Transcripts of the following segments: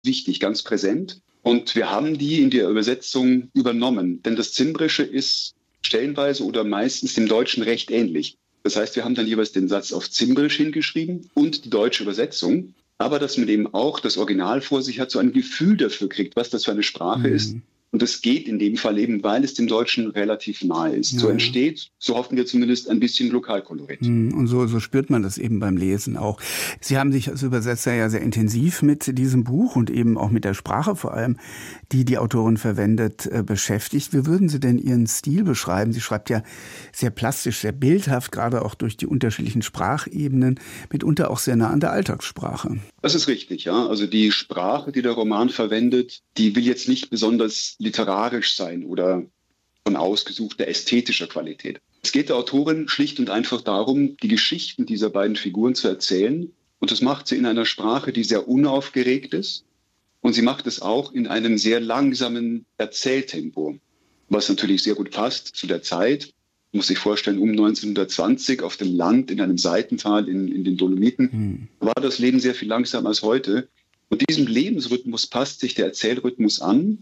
wichtig, ganz präsent. Und wir haben die in der Übersetzung übernommen. Denn das Zimbrische ist stellenweise oder meistens dem Deutschen recht ähnlich. Das heißt, wir haben dann jeweils den Satz auf Zimbrisch hingeschrieben und die deutsche Übersetzung. Aber dass man eben auch das Original vor sich hat, so ein Gefühl dafür kriegt, was das für eine Sprache ist. Und das geht in dem Fall eben, weil es dem Deutschen relativ nahe ist. Ja. So entsteht, so hoffen wir zumindest, ein bisschen Lokalkolorit. Und so spürt man das eben beim Lesen auch. Sie haben sich als Übersetzer ja sehr intensiv mit diesem Buch und eben auch mit der Sprache vor allem, die die Autorin verwendet, beschäftigt. Wie würden Sie denn Ihren Stil beschreiben? Sie schreibt ja sehr plastisch, sehr bildhaft, gerade auch durch die unterschiedlichen Sprachebenen, mitunter auch sehr nah an der Alltagssprache. Das ist richtig, ja. Also die Sprache, die der Roman verwendet, die will jetzt nicht besonders literarisch sein oder von ausgesuchter ästhetischer Qualität. Es geht der Autorin schlicht und einfach darum, die Geschichten dieser beiden Figuren zu erzählen. Und das macht sie in einer Sprache, die sehr unaufgeregt ist. Und sie macht es auch in einem sehr langsamen Erzähltempo, was natürlich sehr gut passt zu der Zeit. Man muss sich vorstellen, um 1920 auf dem Land in einem Seitental in den Dolomiten war das Leben sehr viel langsamer als heute. Und diesem Lebensrhythmus passt sich der Erzählrhythmus an.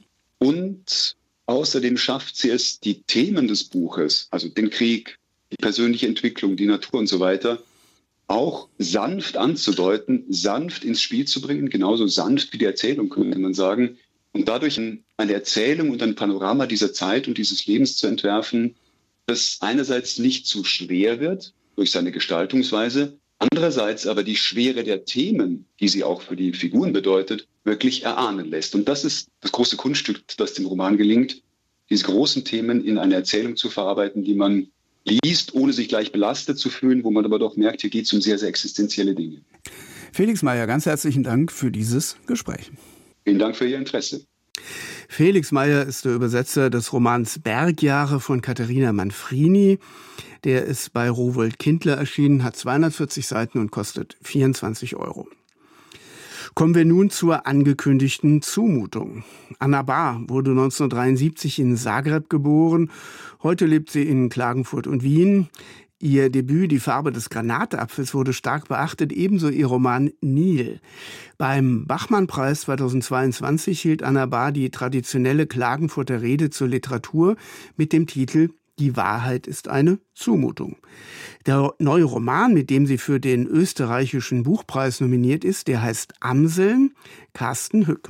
Und außerdem schafft sie es, die Themen des Buches, also den Krieg, die persönliche Entwicklung, die Natur und so weiter, auch sanft anzudeuten, sanft ins Spiel zu bringen, genauso sanft wie die Erzählung, könnte man sagen. Und dadurch eine Erzählung und ein Panorama dieser Zeit und dieses Lebens zu entwerfen, das einerseits nicht zu schwer wird durch seine Gestaltungsweise, andererseits aber die Schwere der Themen, die sie auch für die Figuren bedeutet, wirklich erahnen lässt. Und das ist das große Kunststück, das dem Roman gelingt, diese großen Themen in eine Erzählung zu verarbeiten, die man liest, ohne sich gleich belastet zu fühlen, wo man aber doch merkt, hier geht es um sehr, sehr existenzielle Dinge. Felix Meyer, ganz herzlichen Dank für dieses Gespräch. Vielen Dank für Ihr Interesse. Felix Meyer ist der Übersetzer des Romans Bergjahre von Katharina Manfrini. Der ist bei Rowohlt Kindler erschienen, hat 240 Seiten und kostet 24 €. Kommen wir nun zur angekündigten Zumutung. Anna Bahr wurde 1973 in Zagreb geboren. Heute lebt sie in Klagenfurt und Wien. Ihr Debüt Die Farbe des Granatapfels wurde stark beachtet, ebenso ihr Roman Nil. Beim Bachmann-Preis 2022 hielt Anna Bahr die traditionelle Klagenfurter Rede zur Literatur mit dem Titel Die Wahrheit ist eine Zumutung. Der neue Roman, mit dem sie für den österreichischen Buchpreis nominiert ist, der heißt Amseln. Carsten Hück.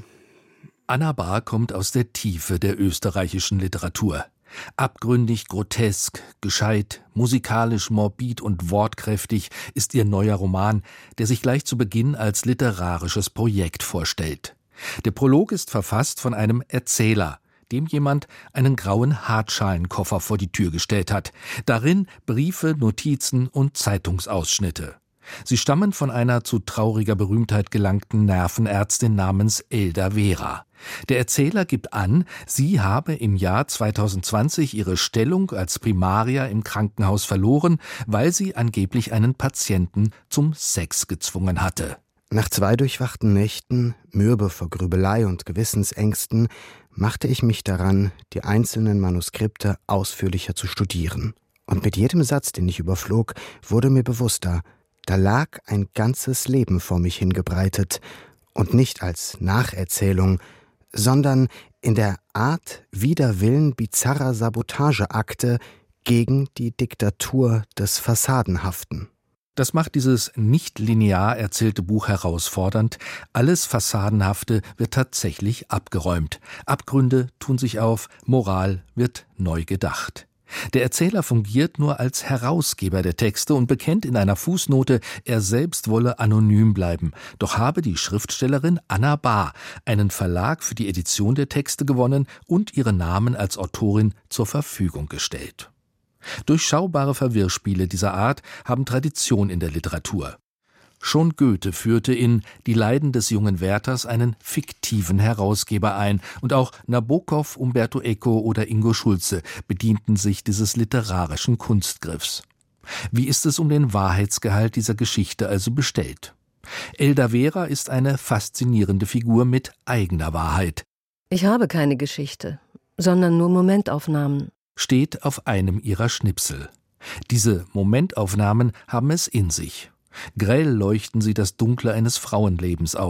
Anna Bahr kommt aus der Tiefe der österreichischen Literatur. Abgründig grotesk, gescheit, musikalisch morbid und wortkräftig ist ihr neuer Roman, der sich gleich zu Beginn als literarisches Projekt vorstellt. Der Prolog ist verfasst von einem Erzähler, dem jemand einen grauen Hartschalenkoffer vor die Tür gestellt hat. Darin Briefe, Notizen und Zeitungsausschnitte. Sie stammen von einer zu trauriger Berühmtheit gelangten Nervenärztin namens Elda Vera. Der Erzähler gibt an, sie habe im Jahr 2020 ihre Stellung als Primaria im Krankenhaus verloren, weil sie angeblich einen Patienten zum Sex gezwungen hatte. Nach 2 durchwachten Nächten, mürbe vor Grübelei und Gewissensängsten, machte ich mich daran, die einzelnen Manuskripte ausführlicher zu studieren. Und mit jedem Satz, den ich überflog, wurde mir bewusster, da lag ein ganzes Leben vor mich hingebreitet und nicht als Nacherzählung, sondern in der Art wider Willen bizarrer Sabotageakte gegen die Diktatur des Fassadenhaften. Das macht dieses nicht linear erzählte Buch herausfordernd. Alles Fassadenhafte wird tatsächlich abgeräumt. Abgründe tun sich auf, Moral wird neu gedacht. Der Erzähler fungiert nur als Herausgeber der Texte und bekennt in einer Fußnote, er selbst wolle anonym bleiben. Doch habe die Schriftstellerin Anna Bahr einen Verlag für die Edition der Texte gewonnen und ihren Namen als Autorin zur Verfügung gestellt. Durchschaubare Verwirrspiele dieser Art haben Tradition in der Literatur. Schon Goethe führte in Die Leiden des jungen Werthers einen fiktiven Herausgeber ein, und auch Nabokov, Umberto Eco oder Ingo Schulze bedienten sich dieses literarischen Kunstgriffs. Wie ist es um den Wahrheitsgehalt dieser Geschichte also bestellt? Elda Vera ist eine faszinierende Figur mit eigener Wahrheit. Ich habe keine Geschichte, sondern nur Momentaufnahmen, Steht auf einem ihrer Schnipsel. Diese Momentaufnahmen haben es in sich. Grell leuchten sie das Dunkle eines Frauenlebens aus.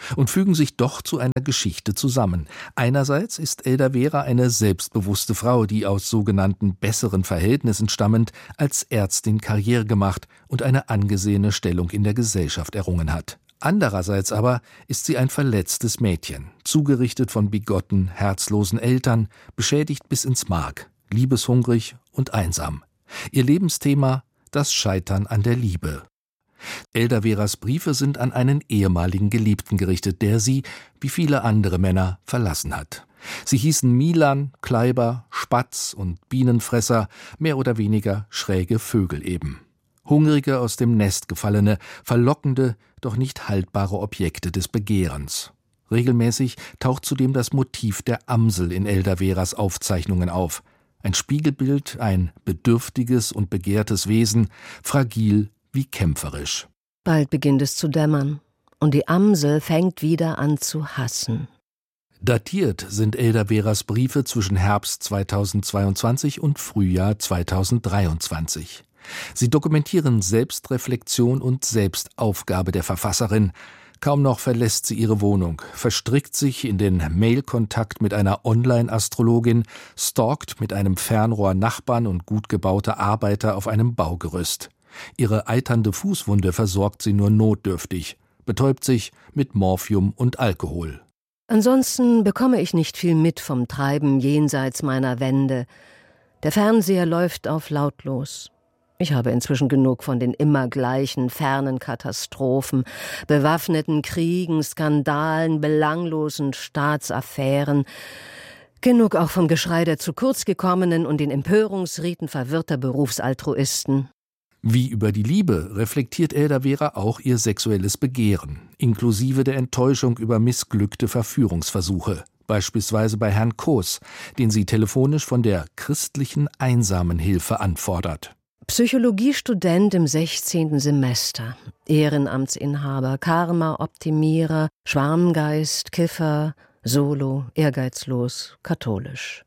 und fügen sich doch zu einer Geschichte zusammen. Einerseits ist Elda Vera eine selbstbewusste Frau, die aus sogenannten besseren Verhältnissen stammend als Ärztin Karriere gemacht und eine angesehene Stellung in der Gesellschaft errungen hat. Andererseits aber ist sie ein verletztes Mädchen, zugerichtet von bigotten, herzlosen Eltern, beschädigt bis ins Mark, liebeshungrig und einsam. Ihr Lebensthema: das Scheitern an der Liebe. Elda Veras Briefe sind an einen ehemaligen Geliebten gerichtet, der sie, wie viele andere Männer, verlassen hat. Sie hießen Milan, Kleiber, Spatz und Bienenfresser, mehr oder weniger schräge Vögel eben. Hungrige, aus dem Nest gefallene, verlockende, doch nicht haltbare Objekte des Begehrens. Regelmäßig taucht zudem das Motiv der Amsel in Elda Veras Aufzeichnungen auf. Ein Spiegelbild, ein bedürftiges und begehrtes Wesen, fragil wie kämpferisch. Bald beginnt es zu dämmern und die Amsel fängt wieder an zu hassen. Datiert sind Elda Veras Briefe zwischen Herbst 2022 und Frühjahr 2023. Sie dokumentieren Selbstreflexion und Selbstaufgabe der Verfasserin. Kaum noch verlässt sie ihre Wohnung, verstrickt sich in den Mailkontakt mit einer Online-Astrologin, stalkt mit einem Fernrohr Nachbarn und gut gebaute Arbeiter auf einem Baugerüst. Ihre eiternde Fußwunde versorgt sie nur notdürftig, betäubt sich mit Morphium und Alkohol. Ansonsten bekomme ich nicht viel mit vom Treiben jenseits meiner Wände. Der Fernseher läuft auf lautlos. Ich habe inzwischen genug von den immer gleichen fernen Katastrophen, bewaffneten Kriegen, Skandalen, belanglosen Staatsaffären. Genug auch vom Geschrei der zu kurz gekommenen und den Empörungsriten verwirrter Berufsaltruisten. Wie über die Liebe reflektiert Elda Vera auch ihr sexuelles Begehren, inklusive der Enttäuschung über missglückte Verführungsversuche, beispielsweise bei Herrn Koos, den sie telefonisch von der christlichen Einsamenhilfe anfordert. Psychologiestudent im 16. Semester, Ehrenamtsinhaber, Karma-Optimierer, Schwarmgeist, Kiffer, Solo, ehrgeizlos, katholisch.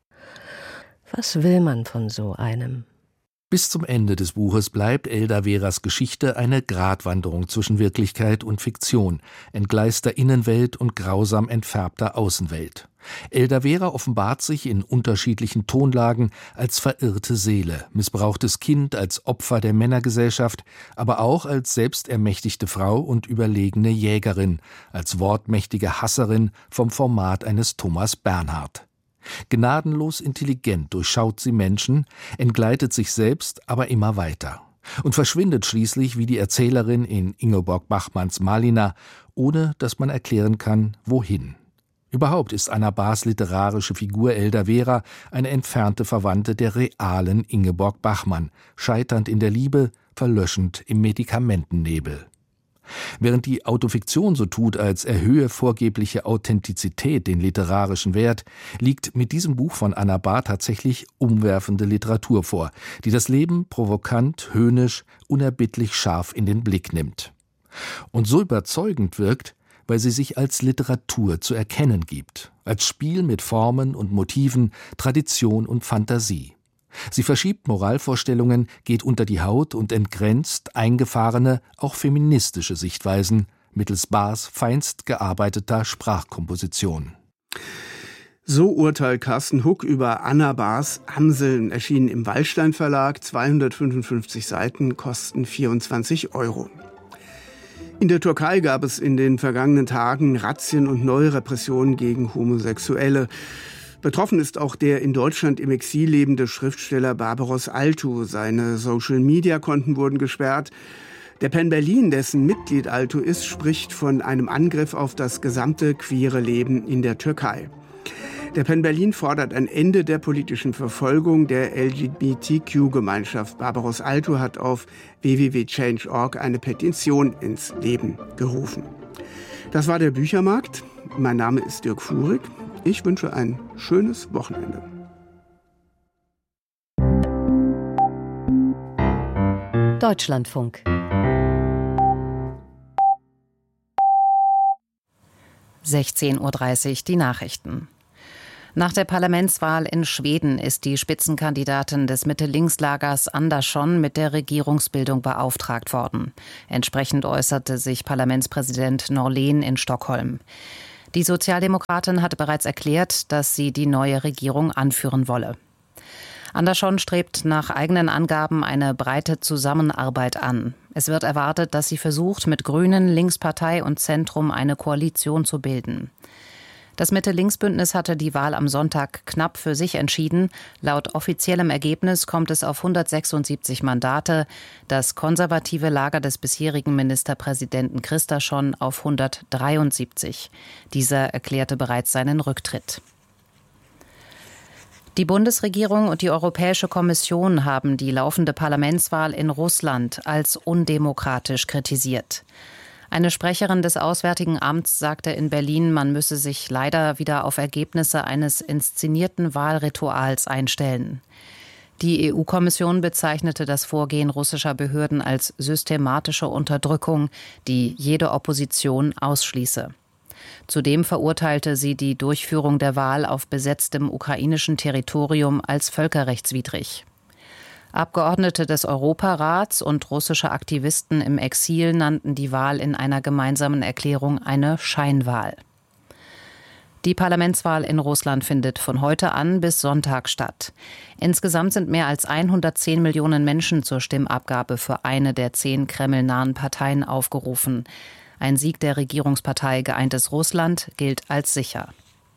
Was will man von so einem? Bis zum Ende des Buches bleibt Elda Veras Geschichte eine Gratwanderung zwischen Wirklichkeit und Fiktion, entgleister Innenwelt und grausam entfärbter Außenwelt. Elda Vera offenbart sich in unterschiedlichen Tonlagen als verirrte Seele, missbrauchtes Kind, als Opfer der Männergesellschaft, aber auch als selbstermächtigte Frau und überlegene Jägerin, als wortmächtige Hasserin vom Format eines Thomas Bernhard. Gnadenlos intelligent durchschaut sie Menschen, entgleitet sich selbst aber immer weiter und verschwindet schließlich wie die Erzählerin in Ingeborg Bachmanns Malina, ohne dass man erklären kann, wohin. Überhaupt ist Anna Bahrs literarische Figur Elda Vera eine entfernte Verwandte der realen Ingeborg Bachmann, scheiternd in der Liebe, verlöschend im Medikamentennebel. Während die Autofiktion so tut, als erhöhe vorgebliche Authentizität den literarischen Wert, liegt mit diesem Buch von Anna Bahr tatsächlich umwerfende Literatur vor, die das Leben provokant, höhnisch, unerbittlich scharf in den Blick nimmt. Und so überzeugend wirkt, weil sie sich als Literatur zu erkennen gibt, als Spiel mit Formen und Motiven, Tradition und Fantasie. Sie verschiebt Moralvorstellungen, geht unter die Haut und entgrenzt eingefahrene, auch feministische Sichtweisen mittels Bahrs feinst gearbeiteter Sprachkomposition. So urteilt Carsten Huck über Anna Bahrs Amseln, erschienen im Wallstein Verlag, 255 Seiten, kosten 24 €. In der Türkei gab es in den vergangenen Tagen Razzien und neue Repressionen gegen Homosexuelle. Betroffen ist auch der in Deutschland im Exil lebende Schriftsteller Barbaros Altu. Seine Social-Media-Konten wurden gesperrt. Der PEN Berlin, dessen Mitglied Altu ist, spricht von einem Angriff auf das gesamte queere Leben in der Türkei. Der PEN Berlin fordert ein Ende der politischen Verfolgung der LGBTQ-Gemeinschaft. Barbaros Altu hat auf www.change.org eine Petition ins Leben gerufen. Das war der Büchermarkt. Mein Name ist Dirk Fuhrig. Ich wünsche ein schönes Wochenende. Deutschlandfunk. 16:30 Uhr die Nachrichten. Nach der Parlamentswahl in Schweden ist die Spitzenkandidatin des Mitte-Links-Lagers Andersson mit der Regierungsbildung beauftragt worden. Entsprechend äußerte sich Parlamentspräsident Norlén in Stockholm. Die Sozialdemokratin hatte bereits erklärt, dass sie die neue Regierung anführen wolle. Andersson strebt nach eigenen Angaben eine breite Zusammenarbeit an. Es wird erwartet, dass sie versucht, mit Grünen, Linkspartei und Zentrum eine Koalition zu bilden. Das Mitte-Links-Bündnis hatte die Wahl am Sonntag knapp für sich entschieden. Laut offiziellem Ergebnis kommt es auf 176 Mandate. Das konservative Lager des bisherigen Ministerpräsidenten Kristersson auf 173. Dieser erklärte bereits seinen Rücktritt. Die Bundesregierung und die Europäische Kommission haben die laufende Parlamentswahl in Russland als undemokratisch kritisiert. Eine Sprecherin des Auswärtigen Amts sagte in Berlin, man müsse sich leider wieder auf Ergebnisse eines inszenierten Wahlrituals einstellen. Die EU-Kommission bezeichnete das Vorgehen russischer Behörden als systematische Unterdrückung, die jede Opposition ausschließe. Zudem verurteilte sie die Durchführung der Wahl auf besetztem ukrainischen Territorium als völkerrechtswidrig. Abgeordnete des Europarats und russische Aktivisten im Exil nannten die Wahl in einer gemeinsamen Erklärung eine Scheinwahl. Die Parlamentswahl in Russland findet von heute an bis Sonntag statt. Insgesamt sind mehr als 110 Millionen Menschen zur Stimmabgabe für eine der 10 kremlnahen Parteien aufgerufen. Ein Sieg der Regierungspartei Geeintes Russland gilt als sicher.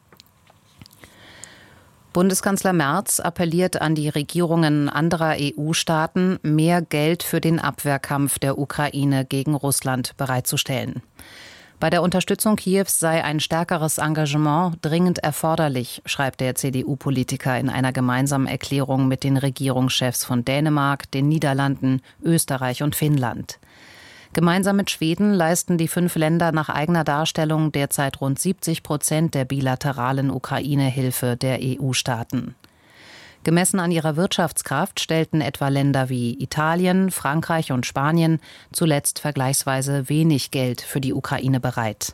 Bundeskanzler Merz appelliert an die Regierungen anderer EU-Staaten, mehr Geld für den Abwehrkampf der Ukraine gegen Russland bereitzustellen. Bei der Unterstützung Kiews sei ein stärkeres Engagement dringend erforderlich, schreibt der CDU-Politiker in einer gemeinsamen Erklärung mit den Regierungschefs von Dänemark, den Niederlanden, Österreich und Finnland. Gemeinsam mit Schweden leisten die 5 Länder nach eigener Darstellung derzeit rund 70% der bilateralen Ukraine-Hilfe der EU-Staaten. Gemessen an ihrer Wirtschaftskraft stellten etwa Länder wie Italien, Frankreich und Spanien zuletzt vergleichsweise wenig Geld für die Ukraine bereit.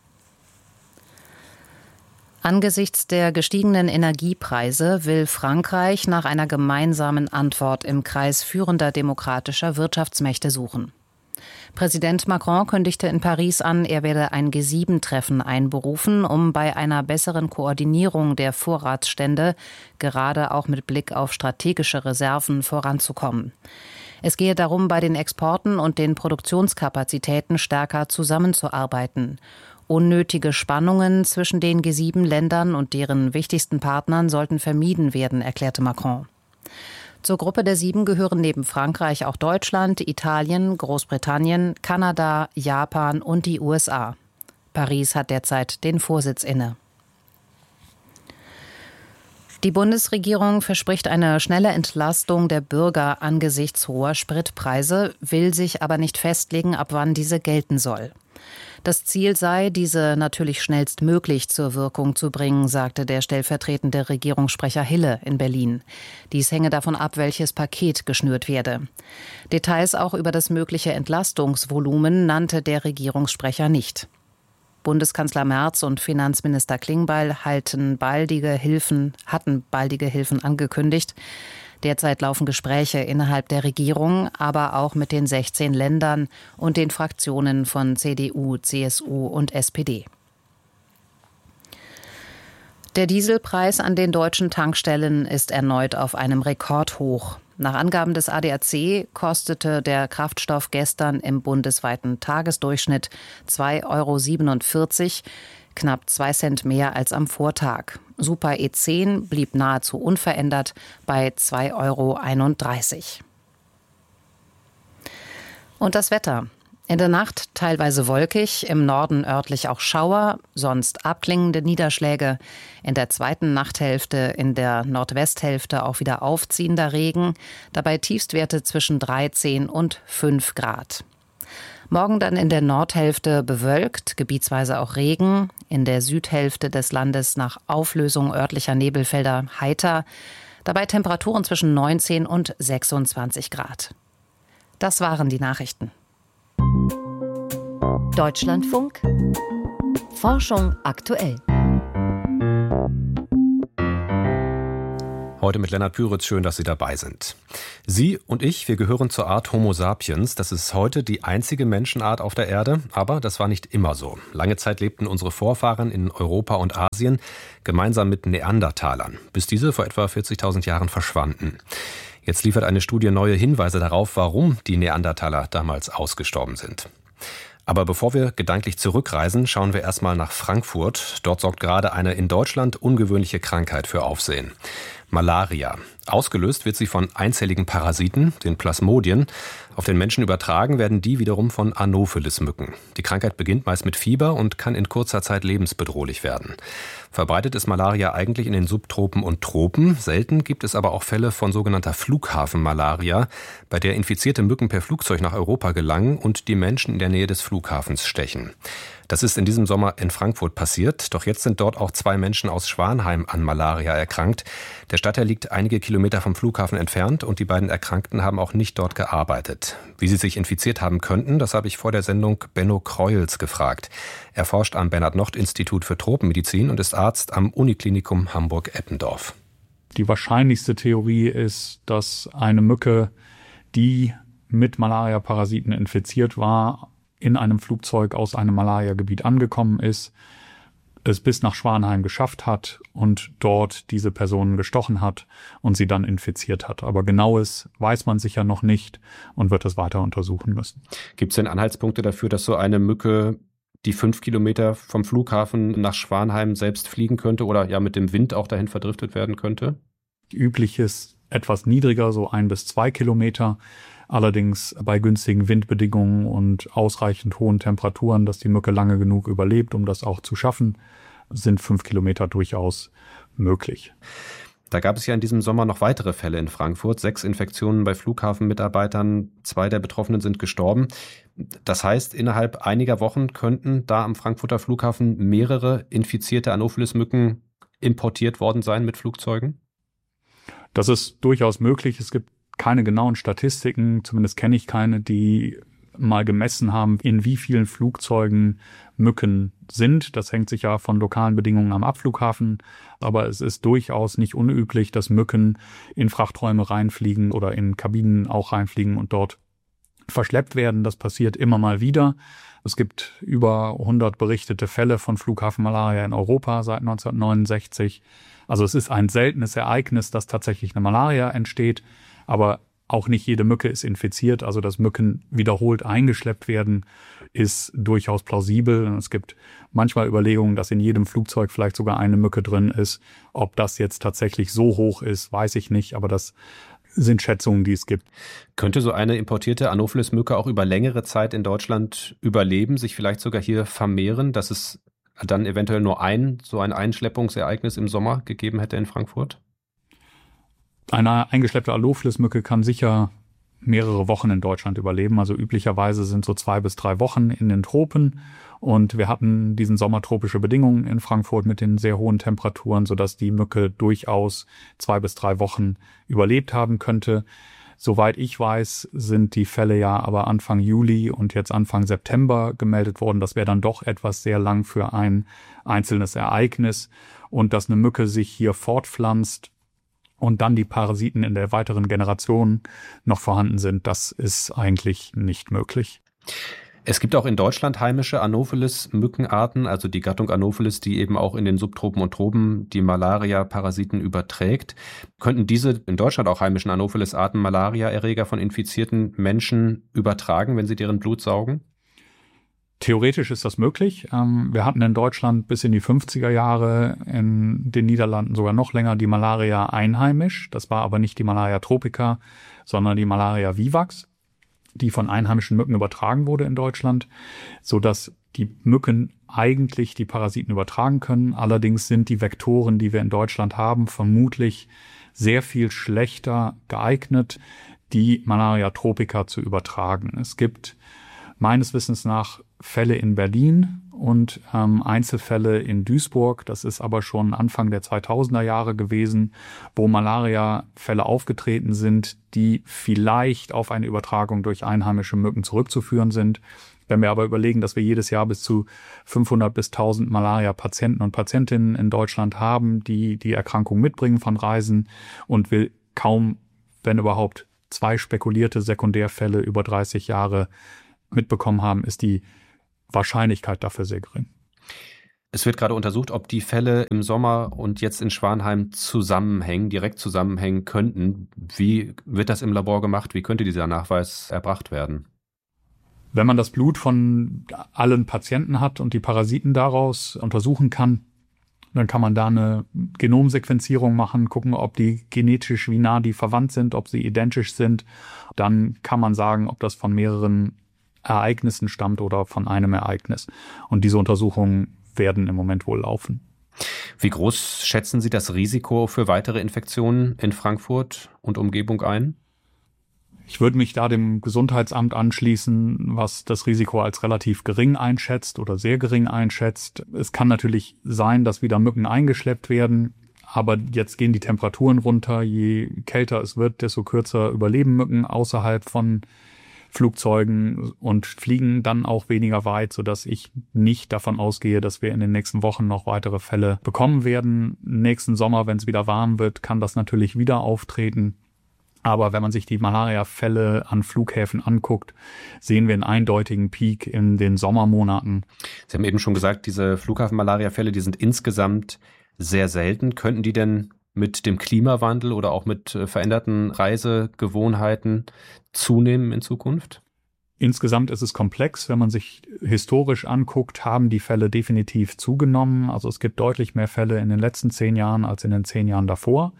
Angesichts der gestiegenen Energiepreise will Frankreich nach einer gemeinsamen Antwort im Kreis führender demokratischer Wirtschaftsmächte suchen. Präsident Macron kündigte in Paris an, er werde ein G7-Treffen einberufen, um bei einer besseren Koordinierung der Vorratsstände, gerade auch mit Blick auf strategische Reserven, voranzukommen. Es gehe darum, bei den Exporten und den Produktionskapazitäten stärker zusammenzuarbeiten. Unnötige Spannungen zwischen den G7-Ländern und deren wichtigsten Partnern sollten vermieden werden, erklärte Macron. Zur Gruppe der 7 gehören neben Frankreich auch Deutschland, Italien, Großbritannien, Kanada, Japan und die USA. Paris hat derzeit den Vorsitz inne. Die Bundesregierung verspricht eine schnelle Entlastung der Bürger angesichts hoher Spritpreise, will sich aber nicht festlegen, ab wann diese gelten soll. Das Ziel sei, diese natürlich schnellstmöglich zur Wirkung zu bringen, sagte der stellvertretende Regierungssprecher Hille in Berlin. Dies hänge davon ab, welches Paket geschnürt werde. Details auch über das mögliche Entlastungsvolumen nannte der Regierungssprecher nicht. Bundeskanzler Merz und Finanzminister Klingbeil hatten baldige Hilfen angekündigt. Derzeit laufen Gespräche innerhalb der Regierung, aber auch mit den 16 Ländern und den Fraktionen von CDU, CSU und SPD. Der Dieselpreis an den deutschen Tankstellen ist erneut auf einem Rekordhoch. Nach Angaben des ADAC kostete der Kraftstoff gestern im bundesweiten Tagesdurchschnitt 2,47 €, knapp 2 Cent mehr als am Vortag. Super E10 blieb nahezu unverändert bei 2,31 €. Und das Wetter. In der Nacht teilweise wolkig, im Norden örtlich auch Schauer, sonst abklingende Niederschläge. In der zweiten Nachthälfte in der Nordwesthälfte auch wieder aufziehender Regen, dabei Tiefstwerte zwischen 13 und 5 Grad. Morgen dann in der Nordhälfte bewölkt, gebietsweise auch Regen, in der Südhälfte des Landes nach Auflösung örtlicher Nebelfelder heiter, dabei Temperaturen zwischen 19 und 26 Grad. Das waren die Nachrichten. Deutschlandfunk Forschung aktuell. Heute mit Lennart Püritz, schön, dass Sie dabei sind. Sie und ich, wir gehören zur Art Homo sapiens. Das ist heute die einzige Menschenart auf der Erde, aber das war nicht immer so. Lange Zeit lebten unsere Vorfahren in Europa und Asien gemeinsam mit Neandertalern, bis diese vor etwa 40.000 Jahren verschwanden. Jetzt liefert eine Studie neue Hinweise darauf, warum die Neandertaler damals ausgestorben sind. Aber bevor wir gedanklich zurückreisen, schauen wir erstmal nach Frankfurt. Dort sorgt gerade eine in Deutschland ungewöhnliche Krankheit für Aufsehen. Malaria. Ausgelöst wird sie von einzelligen Parasiten, den Plasmodien. Auf den Menschen übertragen werden die wiederum von Anopheles-Mücken. Die Krankheit beginnt meist mit Fieber und kann in kurzer Zeit lebensbedrohlich werden. Verbreitet ist Malaria eigentlich in den Subtropen und Tropen. Selten gibt es aber auch Fälle von sogenannter Flughafenmalaria, bei der infizierte Mücken per Flugzeug nach Europa gelangen und die Menschen in der Nähe des Flughafens stechen. Das ist in diesem Sommer in Frankfurt passiert, doch jetzt sind dort auch 2 Menschen aus Schwanheim an Malaria erkrankt. Der Stadtteil liegt einige Kilometer vom Flughafen entfernt und die beiden Erkrankten haben auch nicht dort gearbeitet. Wie sie sich infiziert haben könnten, das habe ich vor der Sendung Benno Kreuels gefragt. Er forscht am Bernhard-Nocht-Institut für Tropenmedizin und ist Arzt am Uniklinikum Hamburg-Eppendorf. Die wahrscheinlichste Theorie ist, dass eine Mücke, die mit Malaria-Parasiten infiziert war, in einem Flugzeug aus einem Malaria-Gebiet angekommen ist, es bis nach Schwanheim geschafft hat und dort diese Personen gestochen hat und sie dann infiziert hat. Aber Genaues weiß man sicher noch nicht und wird es weiter untersuchen müssen. Gibt es denn Anhaltspunkte dafür, dass so eine Mücke die 5 Kilometer vom Flughafen nach Schwanheim selbst fliegen könnte oder ja mit dem Wind auch dahin verdriftet werden könnte? Üblich ist etwas niedriger, so 1 bis 2 Kilometer. Allerdings bei günstigen Windbedingungen und ausreichend hohen Temperaturen, dass die Mücke lange genug überlebt, um das auch zu schaffen, sind 5 Kilometer durchaus möglich. Da gab es ja in diesem Sommer noch weitere Fälle in Frankfurt. 6 Infektionen bei Flughafenmitarbeitern, 2 der Betroffenen sind gestorben. Das heißt, innerhalb einiger Wochen könnten da am Frankfurter Flughafen mehrere infizierte Anopheles-Mücken importiert worden sein mit Flugzeugen? Das ist durchaus möglich. Es gibt keine genauen Statistiken, zumindest kenne ich keine, die mal gemessen haben, in wie vielen Flugzeugen Mücken sind. Das hängt sicher von lokalen Bedingungen am Abflughafen, aber es ist durchaus nicht unüblich, dass Mücken in Frachträume reinfliegen oder in Kabinen auch reinfliegen und dort verschleppt werden. Das passiert immer mal wieder. Es gibt über 100 berichtete Fälle von Flughafenmalaria in Europa seit 1969. Also es ist ein seltenes Ereignis, dass tatsächlich eine Malaria entsteht. Aber auch nicht jede Mücke ist infiziert. Also dass Mücken wiederholt eingeschleppt werden, ist durchaus plausibel. Und es gibt manchmal Überlegungen, dass in jedem Flugzeug vielleicht sogar eine Mücke drin ist. Ob das jetzt tatsächlich so hoch ist, weiß ich nicht. Aber das sind Schätzungen, die es gibt. Könnte so eine importierte Anopheles-Mücke auch über längere Zeit in Deutschland überleben, sich vielleicht sogar hier vermehren, dass es dann eventuell nur ein Einschleppungsereignis im Sommer gegeben hätte in Frankfurt? Eine eingeschleppte Anopheles-Mücke kann sicher mehrere Wochen in Deutschland überleben. Also üblicherweise sind so 2 bis 3 Wochen in den Tropen. Und wir hatten diesen Sommer tropische Bedingungen in Frankfurt mit den sehr hohen Temperaturen, sodass die Mücke durchaus 2 bis 3 Wochen überlebt haben könnte. Soweit ich weiß, sind die Fälle ja aber Anfang Juli und jetzt Anfang September gemeldet worden. Das wäre dann doch etwas sehr lang für ein einzelnes Ereignis. Und dass eine Mücke sich hier fortpflanzt und dann die Parasiten in der weiteren Generation noch vorhanden sind, das ist eigentlich nicht möglich. Es gibt auch in Deutschland heimische Anopheles-Mückenarten, also die Gattung Anopheles, die eben auch in den Subtropen und Tropen die Malaria-Parasiten überträgt. Könnten diese in Deutschland auch heimischen Anopheles-Arten Malaria-Erreger von infizierten Menschen übertragen, wenn sie deren Blut saugen? Theoretisch ist das möglich. Wir hatten in Deutschland bis in die 50er Jahre, in den Niederlanden sogar noch länger, die Malaria einheimisch. Das war aber nicht die Malaria tropica, sondern die Malaria vivax, die von einheimischen Mücken übertragen wurde in Deutschland, sodass die Mücken eigentlich die Parasiten übertragen können. Allerdings sind die Vektoren, die wir in Deutschland haben, vermutlich sehr viel schlechter geeignet, die Malaria tropica zu übertragen. Es gibt meines Wissens nach Fälle in Berlin und Einzelfälle in Duisburg. Das ist aber schon Anfang der 2000er Jahre gewesen, wo Malaria-Fälle aufgetreten sind, die vielleicht auf eine Übertragung durch einheimische Mücken zurückzuführen sind. Wenn wir aber überlegen, dass wir jedes Jahr bis zu 500 bis 1000 Malaria-Patienten und Patientinnen in Deutschland haben, die die Erkrankung mitbringen von Reisen und wir kaum, wenn überhaupt, 2 spekulierte Sekundärfälle über 30 Jahre mitbekommen haben, ist die Wahrscheinlichkeit dafür sehr gering. Es wird gerade untersucht, ob die Fälle im Sommer und jetzt in Schwanheim direkt zusammenhängen könnten. Wie wird das im Labor gemacht? Wie könnte dieser Nachweis erbracht werden? Wenn man das Blut von allen Patienten hat und die Parasiten daraus untersuchen kann, dann kann man da eine Genomsequenzierung machen, gucken, ob die genetisch wie nah die verwandt sind, ob sie identisch sind. Dann kann man sagen, ob das von mehreren Ereignissen stammt oder von einem Ereignis. Und diese Untersuchungen werden im Moment wohl laufen. Wie groß schätzen Sie das Risiko für weitere Infektionen in Frankfurt und Umgebung ein? Ich würde mich da dem Gesundheitsamt anschließen, was das Risiko als relativ gering einschätzt oder sehr gering einschätzt. Es kann natürlich sein, dass wieder Mücken eingeschleppt werden, aber jetzt gehen die Temperaturen runter. Je kälter es wird, desto kürzer überleben Mücken außerhalb von Flugzeugen und fliegen dann auch weniger weit, sodass ich nicht davon ausgehe, dass wir in den nächsten Wochen noch weitere Fälle bekommen werden. Nächsten Sommer, wenn es wieder warm wird, kann das natürlich wieder auftreten. Aber wenn man sich die Malaria-Fälle an Flughäfen anguckt, sehen wir einen eindeutigen Peak in den Sommermonaten. Sie haben eben schon gesagt, diese Flughafen-Malaria-Fälle, die sind insgesamt sehr selten. Könnten die denn mit dem Klimawandel oder auch mit veränderten Reisegewohnheiten zunehmen in Zukunft? Insgesamt ist es komplex. Wenn man sich historisch anguckt, haben die Fälle definitiv zugenommen. Also es gibt deutlich mehr Fälle in den letzten 10 Jahren als in den 10 Jahren davor.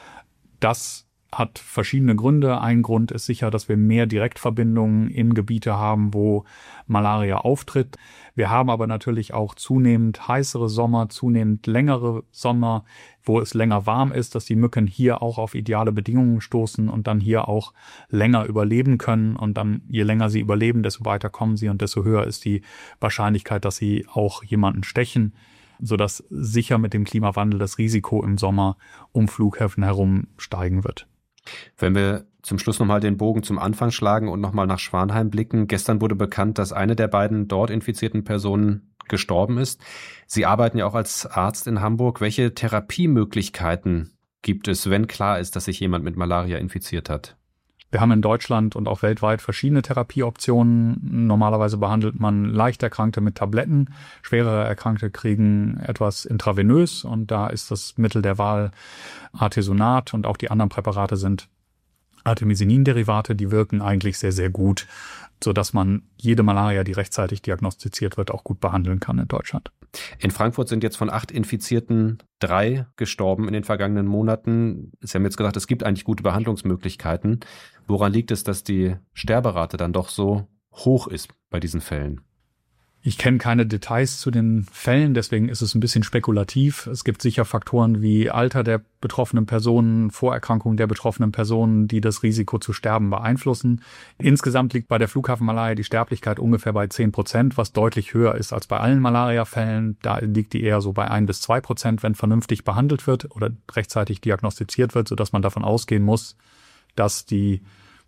Das hat verschiedene Gründe. Ein Grund ist sicher, dass wir mehr Direktverbindungen in Gebiete haben, wo Malaria auftritt. Wir haben aber natürlich auch zunehmend heißere Sommer, zunehmend längere Sommer, wo es länger warm ist, dass die Mücken hier auch auf ideale Bedingungen stoßen und dann hier auch länger überleben können. Und dann, je länger sie überleben, desto weiter kommen sie und desto höher ist die Wahrscheinlichkeit, dass sie auch jemanden stechen, sodass sicher mit dem Klimawandel das Risiko im Sommer um Flughäfen herum steigen wird. Wenn wir zum Schluss nochmal den Bogen zum Anfang schlagen und nochmal nach Schwanheim blicken. Gestern wurde bekannt, dass eine der beiden dort infizierten Personen gestorben ist. Sie arbeiten ja auch als Arzt in Hamburg. Welche Therapiemöglichkeiten gibt es, wenn klar ist, dass sich jemand mit Malaria infiziert hat? Wir haben in Deutschland und auch weltweit verschiedene Therapieoptionen. Normalerweise behandelt man leicht Erkrankte mit Tabletten. Schwerere Erkrankte kriegen etwas intravenös und da ist das Mittel der Wahl Artesunat und auch die anderen Präparate sind Artemisinin-Derivate. Die wirken eigentlich sehr, sehr gut, sodass man jede Malaria, die rechtzeitig diagnostiziert wird, auch gut behandeln kann in Deutschland. In Frankfurt sind jetzt von 8 Infizierten 3 gestorben in den vergangenen Monaten. Sie haben jetzt gesagt, es gibt eigentlich gute Behandlungsmöglichkeiten. Woran liegt es, dass die Sterberate dann doch so hoch ist bei diesen Fällen? Ich kenne keine Details zu den Fällen, deswegen ist es ein bisschen spekulativ. Es gibt sicher Faktoren wie Alter der betroffenen Personen, Vorerkrankungen der betroffenen Personen, die das Risiko zu sterben beeinflussen. Insgesamt liegt bei der Flughafenmalaria die Sterblichkeit ungefähr bei 10%, was deutlich höher ist als bei allen Malaria-Fällen. Da liegt die eher so bei 1 bis 2%, wenn vernünftig behandelt wird oder rechtzeitig diagnostiziert wird, sodass man davon ausgehen muss, dass die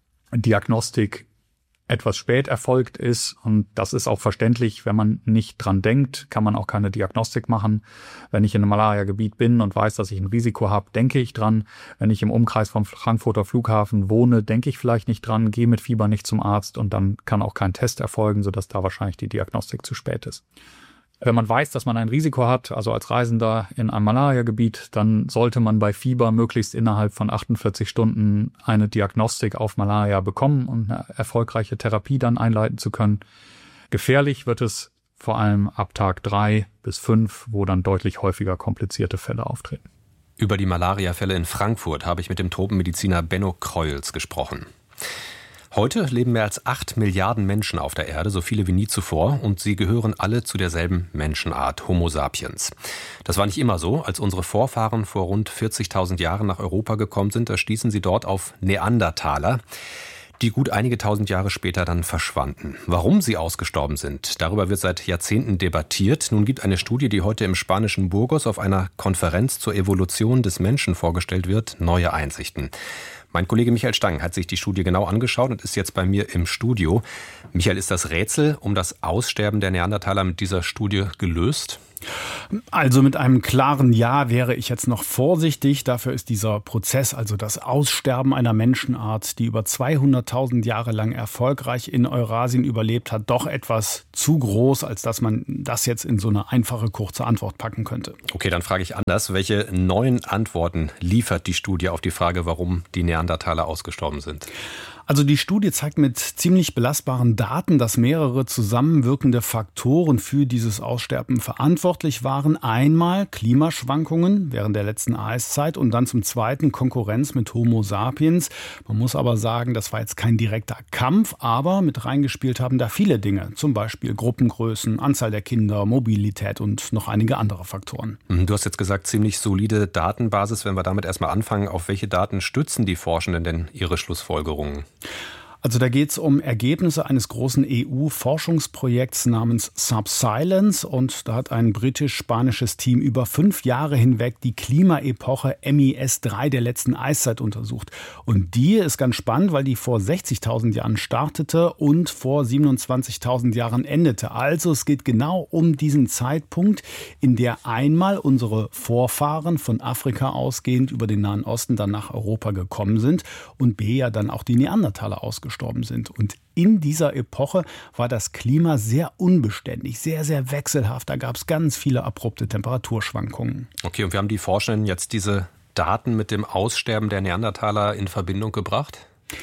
Diagnostik etwas spät erfolgt ist und das ist auch verständlich, wenn man nicht dran denkt, kann man auch keine Diagnostik machen. Wenn ich in einem Malaria-Gebiet bin und weiß, dass ich ein Risiko habe, denke ich dran. Wenn ich im Umkreis vom Frankfurter Flughafen wohne, denke ich vielleicht nicht dran, gehe mit Fieber nicht zum Arzt und dann kann auch kein Test erfolgen, sodass da wahrscheinlich die Diagnostik zu spät ist. Wenn man weiß, dass man ein Risiko hat, also als Reisender in einem Malaria-Gebiet, dann sollte man bei Fieber möglichst innerhalb von 48 Stunden eine Diagnostik auf Malaria bekommen, um eine erfolgreiche Therapie dann einleiten zu können. Gefährlich wird es vor allem ab Tag 3 bis 5, wo dann deutlich häufiger komplizierte Fälle auftreten. Über die Malaria-Fälle in Frankfurt habe ich mit dem Tropenmediziner Benno Kreuls gesprochen. Heute leben mehr als 8 Milliarden Menschen auf der Erde, so viele wie nie zuvor, und sie gehören alle zu derselben Menschenart, Homo sapiens. Das war nicht immer so. Als unsere Vorfahren vor rund 40.000 Jahren nach Europa gekommen sind, da stießen sie dort auf Neandertaler. die gut einige tausend Jahre später dann verschwanden. Warum sie ausgestorben sind, darüber wird seit Jahrzehnten debattiert. Nun gibt eine Studie, die heute im spanischen Burgos auf einer Konferenz zur Evolution des Menschen vorgestellt wird, neue Einsichten. Mein Kollege Michael Stang hat sich die Studie genau angeschaut und ist jetzt bei mir im Studio. Michael, ist das Rätsel um das Aussterben der Neandertaler mit dieser Studie gelöst? Also mit einem klaren Ja wäre ich jetzt noch vorsichtig. Dafür ist dieser Prozess, also das Aussterben einer Menschenart, die über 200.000 Jahre lang erfolgreich in Eurasien überlebt hat, doch etwas zu groß, als dass man das jetzt in so eine einfache, kurze Antwort packen könnte. Okay, dann frage ich anders. Welche neuen Antworten liefert die Studie auf die Frage, warum die Neandertaler ausgestorben sind? Also die Studie zeigt mit ziemlich belastbaren Daten, dass mehrere zusammenwirkende Faktoren für dieses Aussterben verantwortlich waren. Einmal Klimaschwankungen während der letzten Eiszeit und dann zum Zweiten Konkurrenz mit Homo sapiens. Man muss aber sagen, das war jetzt kein direkter Kampf, aber mit reingespielt haben da viele Dinge. Zum Beispiel Gruppengrößen, Anzahl der Kinder, Mobilität und noch einige andere Faktoren. Du hast jetzt gesagt, ziemlich solide Datenbasis. Wenn wir damit erstmal anfangen, auf welche Daten stützen die Forschenden denn ihre Schlussfolgerungen? Also da geht es um Ergebnisse eines großen EU-Forschungsprojekts namens Subsilence und da hat ein britisch-spanisches Team über 5 Jahre hinweg die Klimaepoche MES3 der letzten Eiszeit untersucht. Und die ist ganz spannend, weil die vor 60.000 Jahren startete und vor 27.000 Jahren endete. Also es geht genau um diesen Zeitpunkt, in der einmal unsere Vorfahren von Afrika ausgehend über den Nahen Osten dann nach Europa gekommen sind und B ja dann auch die Neandertaler ausgestorben sind. Und in dieser Epoche war das Klima sehr unbeständig, sehr, sehr wechselhaft. Da gab es ganz viele abrupte Temperaturschwankungen. Okay, und wir haben die Forschenden jetzt diese Daten mit dem Aussterben der Neandertaler in Verbindung gebracht?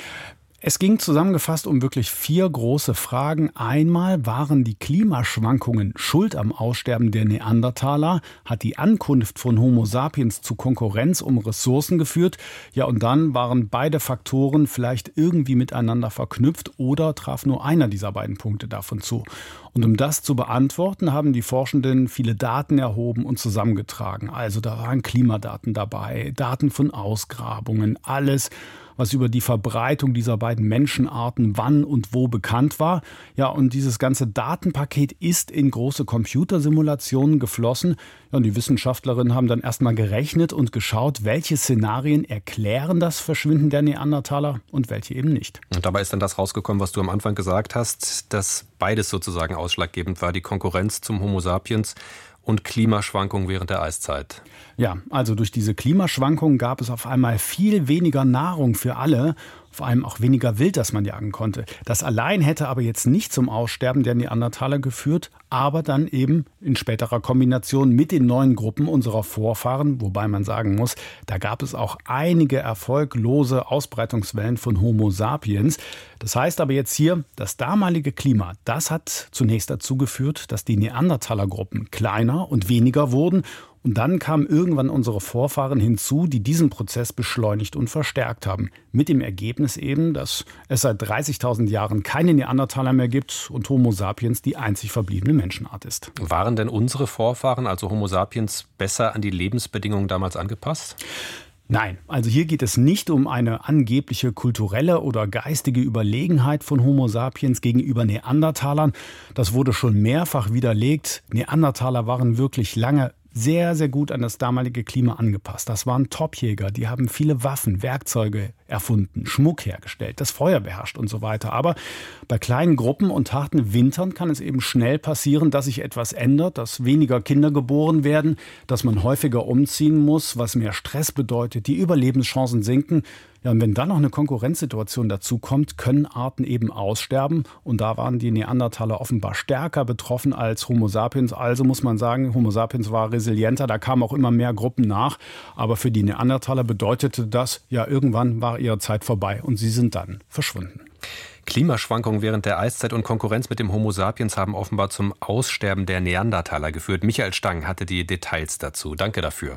Es ging zusammengefasst um wirklich 4 große Fragen. Einmal, waren die Klimaschwankungen schuld am Aussterben der Neandertaler? Hat die Ankunft von Homo sapiens zu Konkurrenz um Ressourcen geführt? Ja, und dann waren beide Faktoren vielleicht irgendwie miteinander verknüpft oder traf nur einer dieser beiden Punkte davon zu? Und um das zu beantworten, haben die Forschenden viele Daten erhoben und zusammengetragen. Also da waren Klimadaten dabei, Daten von Ausgrabungen, alles, was über die Verbreitung dieser beiden Menschenarten wann und wo bekannt war. Ja, und dieses ganze Datenpaket ist in große Computersimulationen geflossen. Ja, und die Wissenschaftlerinnen haben dann erstmal gerechnet und geschaut, welche Szenarien erklären das Verschwinden der Neandertaler und welche eben nicht. Und dabei ist dann das rausgekommen, was du am Anfang gesagt hast, dass beides sozusagen ausschlaggebend war, die Konkurrenz zum Homo sapiens und Klimaschwankungen während der Eiszeit. Ja, also durch diese Klimaschwankungen gab es auf einmal viel weniger Nahrung für alle, vor allem auch weniger Wild, das man jagen konnte. Das allein hätte aber jetzt nicht zum Aussterben der Neandertaler geführt, aber dann eben in späterer Kombination mit den neuen Gruppen unserer Vorfahren, wobei man sagen muss, da gab es auch einige erfolglose Ausbreitungswellen von Homo sapiens. Das heißt aber jetzt hier, das damalige Klima, das hat zunächst dazu geführt, dass die Neandertalergruppen kleiner und weniger wurden. Und dann kamen irgendwann unsere Vorfahren hinzu, die diesen Prozess beschleunigt und verstärkt haben. Mit dem Ergebnis eben, dass es seit 30.000 Jahren keine Neandertaler mehr gibt und Homo sapiens die einzig verbliebene Menschenart ist. Waren denn unsere Vorfahren, also Homo sapiens, besser an die Lebensbedingungen damals angepasst? Nein, also hier geht es nicht um eine angebliche kulturelle oder geistige Überlegenheit von Homo sapiens gegenüber Neandertalern. Das wurde schon mehrfach widerlegt. Neandertaler waren wirklich lange sehr, sehr gut an das damalige Klima angepasst. Das waren Topjäger, die haben viele Waffen, Werkzeuge erfunden, Schmuck hergestellt, das Feuer beherrscht und so weiter. Aber bei kleinen Gruppen und harten Wintern kann es eben schnell passieren, dass sich etwas ändert, dass weniger Kinder geboren werden, dass man häufiger umziehen muss, was mehr Stress bedeutet, die Überlebenschancen sinken. Ja, und wenn dann noch eine Konkurrenzsituation dazu kommt, können Arten eben aussterben. Und da waren die Neandertaler offenbar stärker betroffen als Homo sapiens. Also muss man sagen, Homo sapiens war resilienter, da kamen auch immer mehr Gruppen nach. Aber für die Neandertaler bedeutete das, ja, irgendwann war ihre Zeit vorbei und sie sind dann verschwunden. Klimaschwankungen während der Eiszeit und Konkurrenz mit dem Homo sapiens haben offenbar zum Aussterben der Neandertaler geführt. Michael Stang hatte die Details dazu. Danke dafür.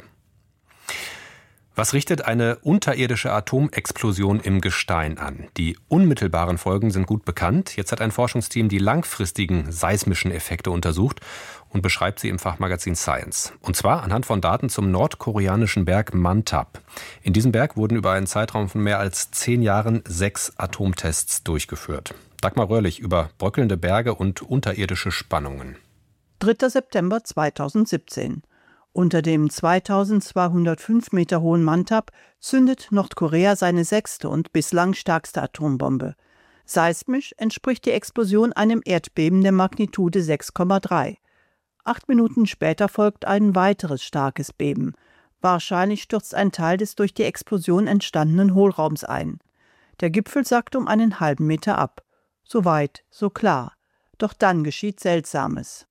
Was richtet eine unterirdische Atomexplosion im Gestein an? Die unmittelbaren Folgen sind gut bekannt. Jetzt hat ein Forschungsteam die langfristigen seismischen Effekte untersucht und beschreibt sie im Fachmagazin Science. Und zwar anhand von Daten zum nordkoreanischen Berg Mantap. In diesem Berg wurden über einen Zeitraum von mehr als 10 Jahren 6 Atomtests durchgeführt. Dagmar Röhrlich über bröckelnde Berge und unterirdische Spannungen. 3. September 2017. Unter dem 2205 Meter hohen Mantap zündet Nordkorea seine 6. und bislang stärkste Atombombe. Seismisch entspricht die Explosion einem Erdbeben der Magnitude 6,3. 8 Minuten später folgt ein weiteres starkes Beben. Wahrscheinlich stürzt ein Teil des durch die Explosion entstandenen Hohlraums ein. Der Gipfel sackt um einen halben Meter ab. So weit, so klar. Doch dann geschieht Seltsames.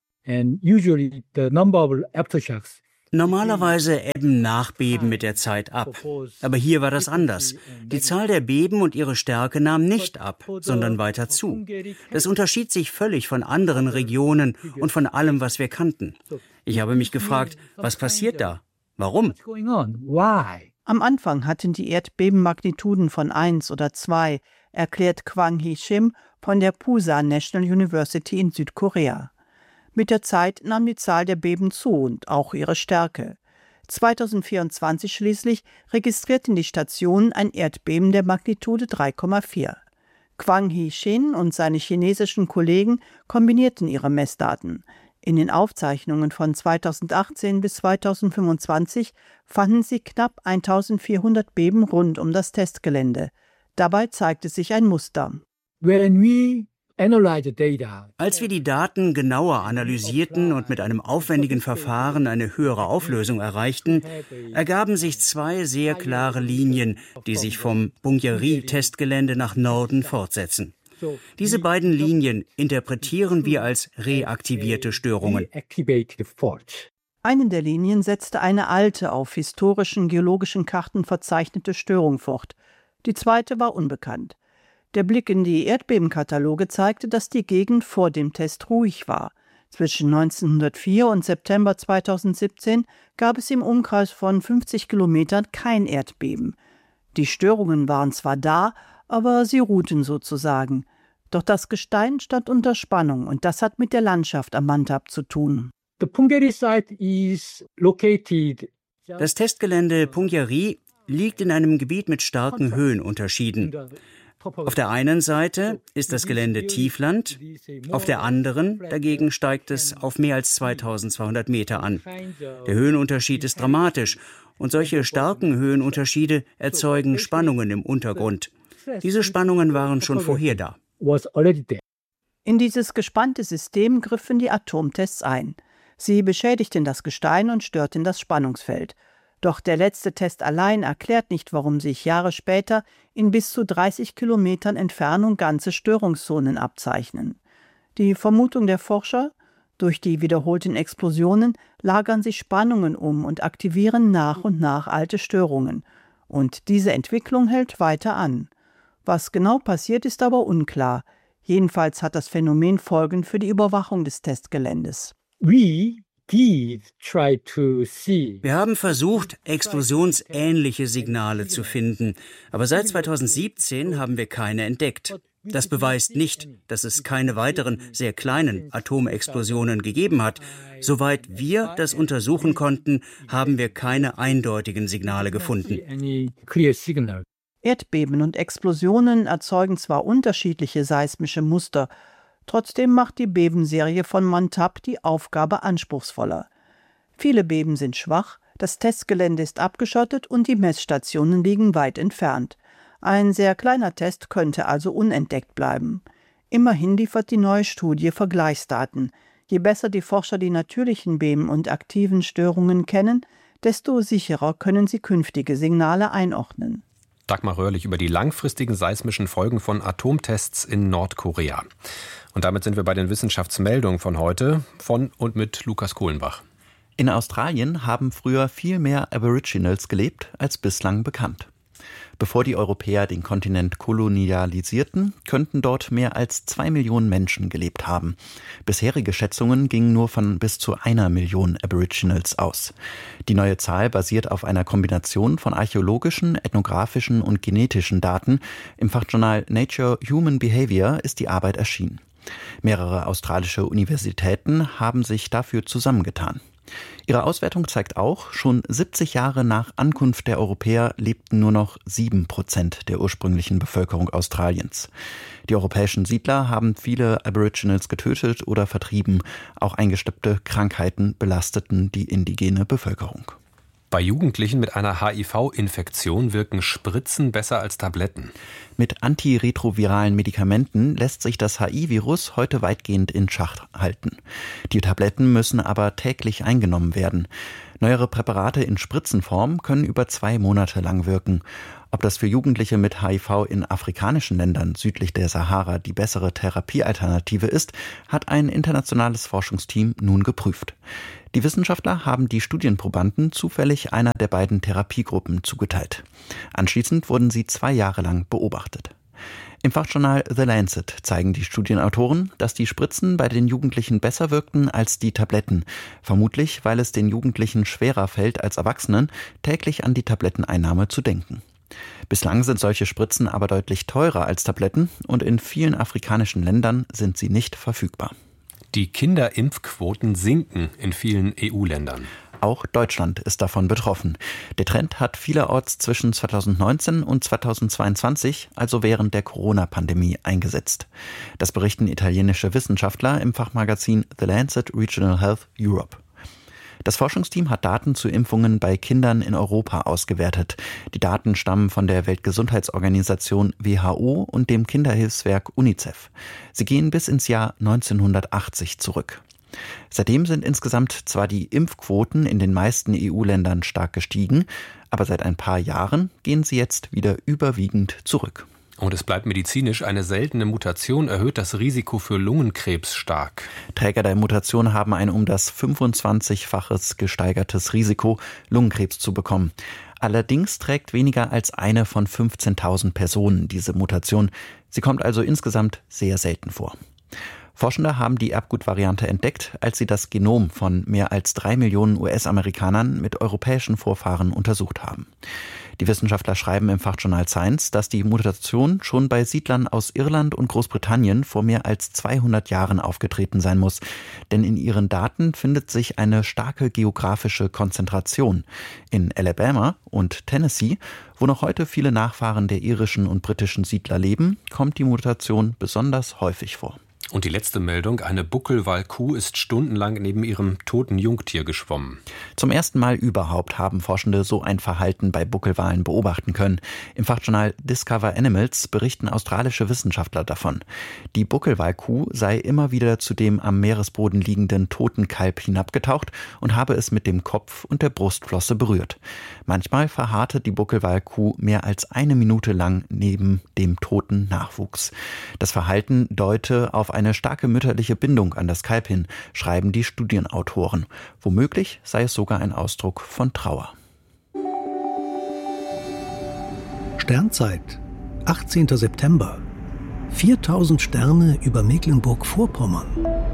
Normalerweise ebben Nachbeben mit der Zeit ab. Aber hier war das anders. Die Zahl der Beben und ihre Stärke nahm nicht ab, sondern weiter zu. Das unterschied sich völlig von anderen Regionen und von allem, was wir kannten. Ich habe mich gefragt, was passiert da? Warum? Am Anfang hatten die Erdbeben Magnituden von 1 oder 2, erklärt Kwang Hee-shim von der Pusan National University in Südkorea. Mit der Zeit nahm die Zahl der Beben zu und auch ihre Stärke. 2024 schließlich registrierten die Stationen ein Erdbeben der Magnitude 3,4. Kwang Hee-shin und seine chinesischen Kollegen kombinierten ihre Messdaten. In den Aufzeichnungen von 2018 bis 2025 fanden sie knapp 1400 Beben rund um das Testgelände. Dabei zeigte sich ein Muster. Als wir die Daten genauer analysierten und mit einem aufwendigen Verfahren eine höhere Auflösung erreichten, ergaben sich 2 sehr klare Linien, die sich vom Punggye-ri-Testgelände nach Norden fortsetzen. Diese beiden Linien interpretieren wir als reaktivierte Störungen. Eine der Linien setzte eine alte, auf historischen geologischen Karten verzeichnete Störung fort. Die zweite war unbekannt. Der Blick in die Erdbebenkataloge zeigte, dass die Gegend vor dem Test ruhig war. Zwischen 1904 und September 2017 gab es im Umkreis von 50 Kilometern kein Erdbeben. Die Störungen waren zwar da, aber sie ruhten sozusagen. Doch das Gestein stand unter Spannung und das hat mit der Landschaft am Mantap zu tun. Das Testgelände Punggye-ri liegt in einem Gebiet mit starken Höhenunterschieden. Auf der einen Seite ist das Gelände Tiefland, auf der anderen dagegen steigt es auf mehr als 2200 Meter an. Der Höhenunterschied ist dramatisch und solche starken Höhenunterschiede erzeugen Spannungen im Untergrund. Diese Spannungen waren schon vorher da. In dieses gespannte System griffen die Atomtests ein. Sie beschädigten das Gestein und störten das Spannungsfeld. Doch der letzte Test allein erklärt nicht, warum sich Jahre später in bis zu 30 Kilometern Entfernung ganze Störungszonen abzeichnen. Die Vermutung der Forscher: durch die wiederholten Explosionen lagern sich Spannungen um und aktivieren nach und nach alte Störungen. Und diese Entwicklung hält weiter an. Was genau passiert, ist aber unklar. Jedenfalls hat das Phänomen Folgen für die Überwachung des Testgeländes. Wir haben versucht, explosionsähnliche Signale zu finden, aber seit 2017 haben wir keine entdeckt. Das beweist nicht, dass es keine weiteren, sehr kleinen Atomexplosionen gegeben hat. Soweit wir das untersuchen konnten, haben wir keine eindeutigen Signale gefunden. Erdbeben und Explosionen erzeugen zwar unterschiedliche seismische Muster, trotzdem macht die Bebenserie von Mantap die Aufgabe anspruchsvoller. Viele Beben sind schwach, das Testgelände ist abgeschottet und die Messstationen liegen weit entfernt. Ein sehr kleiner Test könnte also unentdeckt bleiben. Immerhin liefert die neue Studie Vergleichsdaten. Je besser die Forscher die natürlichen Beben und aktiven Störungen kennen, desto sicherer können sie künftige Signale einordnen. Dagmar Röhrlich über die langfristigen seismischen Folgen von Atomtests in Nordkorea. Und damit sind wir bei den Wissenschaftsmeldungen von heute, von und mit Lukas Kohlenbach. In Australien haben früher viel mehr Aboriginals gelebt, als bislang bekannt. Bevor die Europäer den Kontinent kolonialisierten, könnten dort mehr als 2 Millionen Menschen gelebt haben. Bisherige Schätzungen gingen nur von bis zu 1 Million Aboriginals aus. Die neue Zahl basiert auf einer Kombination von archäologischen, ethnografischen und genetischen Daten. Im Fachjournal Nature Human Behavior ist die Arbeit erschienen. Mehrere australische Universitäten haben sich dafür zusammengetan. Ihre Auswertung zeigt auch, schon 70 Jahre nach Ankunft der Europäer lebten nur noch 7% der ursprünglichen Bevölkerung Australiens. Die europäischen Siedler haben viele Aboriginals getötet oder vertrieben. Auch eingesteppte Krankheiten belasteten die indigene Bevölkerung. Bei Jugendlichen mit einer HIV-Infektion wirken Spritzen besser als Tabletten. Mit antiretroviralen Medikamenten lässt sich das HIV-Virus heute weitgehend in Schach halten. Die Tabletten müssen aber täglich eingenommen werden. Neuere Präparate in Spritzenform können über 2 Monate lang wirken. Ob das für Jugendliche mit HIV in afrikanischen Ländern südlich der Sahara die bessere Therapiealternative ist, hat ein internationales Forschungsteam nun geprüft. Die Wissenschaftler haben die Studienprobanden zufällig einer der beiden Therapiegruppen zugeteilt. Anschließend wurden sie 2 Jahre lang beobachtet. Im Fachjournal The Lancet zeigen die Studienautoren, dass die Spritzen bei den Jugendlichen besser wirkten als die Tabletten. Vermutlich, weil es den Jugendlichen schwerer fällt als Erwachsenen, täglich an die Tabletteneinnahme zu denken. Bislang sind solche Spritzen aber deutlich teurer als Tabletten und in vielen afrikanischen Ländern sind sie nicht verfügbar. Die Kinderimpfquoten sinken in vielen EU-Ländern. Auch Deutschland ist davon betroffen. Der Trend hat vielerorts zwischen 2019 und 2022, also während der Corona-Pandemie, eingesetzt. Das berichten italienische Wissenschaftler im Fachmagazin The Lancet Regional Health Europe. Das Forschungsteam hat Daten zu Impfungen bei Kindern in Europa ausgewertet. Die Daten stammen von der Weltgesundheitsorganisation WHO und dem Kinderhilfswerk UNICEF. Sie gehen bis ins Jahr 1980 zurück. Seitdem sind insgesamt zwar die Impfquoten in den meisten EU-Ländern stark gestiegen, aber seit ein paar Jahren gehen sie jetzt wieder überwiegend zurück. Und es bleibt medizinisch, eine seltene Mutation erhöht das Risiko für Lungenkrebs stark. Träger der Mutation haben ein um das 25-faches gesteigertes Risiko, Lungenkrebs zu bekommen. Allerdings trägt weniger als eine von 15.000 Personen diese Mutation. Sie kommt also insgesamt sehr selten vor. Forschende haben die Erbgutvariante entdeckt, als sie das Genom von mehr als 3 Millionen US-Amerikanern mit europäischen Vorfahren untersucht haben. Die Wissenschaftler schreiben im Fachjournal Science, dass die Mutation schon bei Siedlern aus Irland und Großbritannien vor mehr als 200 Jahren aufgetreten sein muss. Denn in ihren Daten findet sich eine starke geografische Konzentration. In Alabama und Tennessee, wo noch heute viele Nachfahren der irischen und britischen Siedler leben, kommt die Mutation besonders häufig vor. Und die letzte Meldung, eine Buckelwalkuh ist stundenlang neben ihrem toten Jungtier geschwommen. Zum ersten Mal überhaupt haben Forschende so ein Verhalten bei Buckelwalen beobachten können. Im Fachjournal Discover Animals berichten australische Wissenschaftler davon. Die Buckelwalkuh sei immer wieder zu dem am Meeresboden liegenden toten Kalb hinabgetaucht und habe es mit dem Kopf und der Brustflosse berührt. Manchmal verharrte die Buckelwalkuh mehr als 1 Minute lang neben dem toten Nachwuchs. Das Verhalten deute auf eine starke mütterliche Bindung an das Kalb hin, schreiben die Studienautoren. Womöglich sei es sogar ein Ausdruck von Trauer. Sternzeit, 18. September. 4000 Sterne über Mecklenburg-Vorpommern.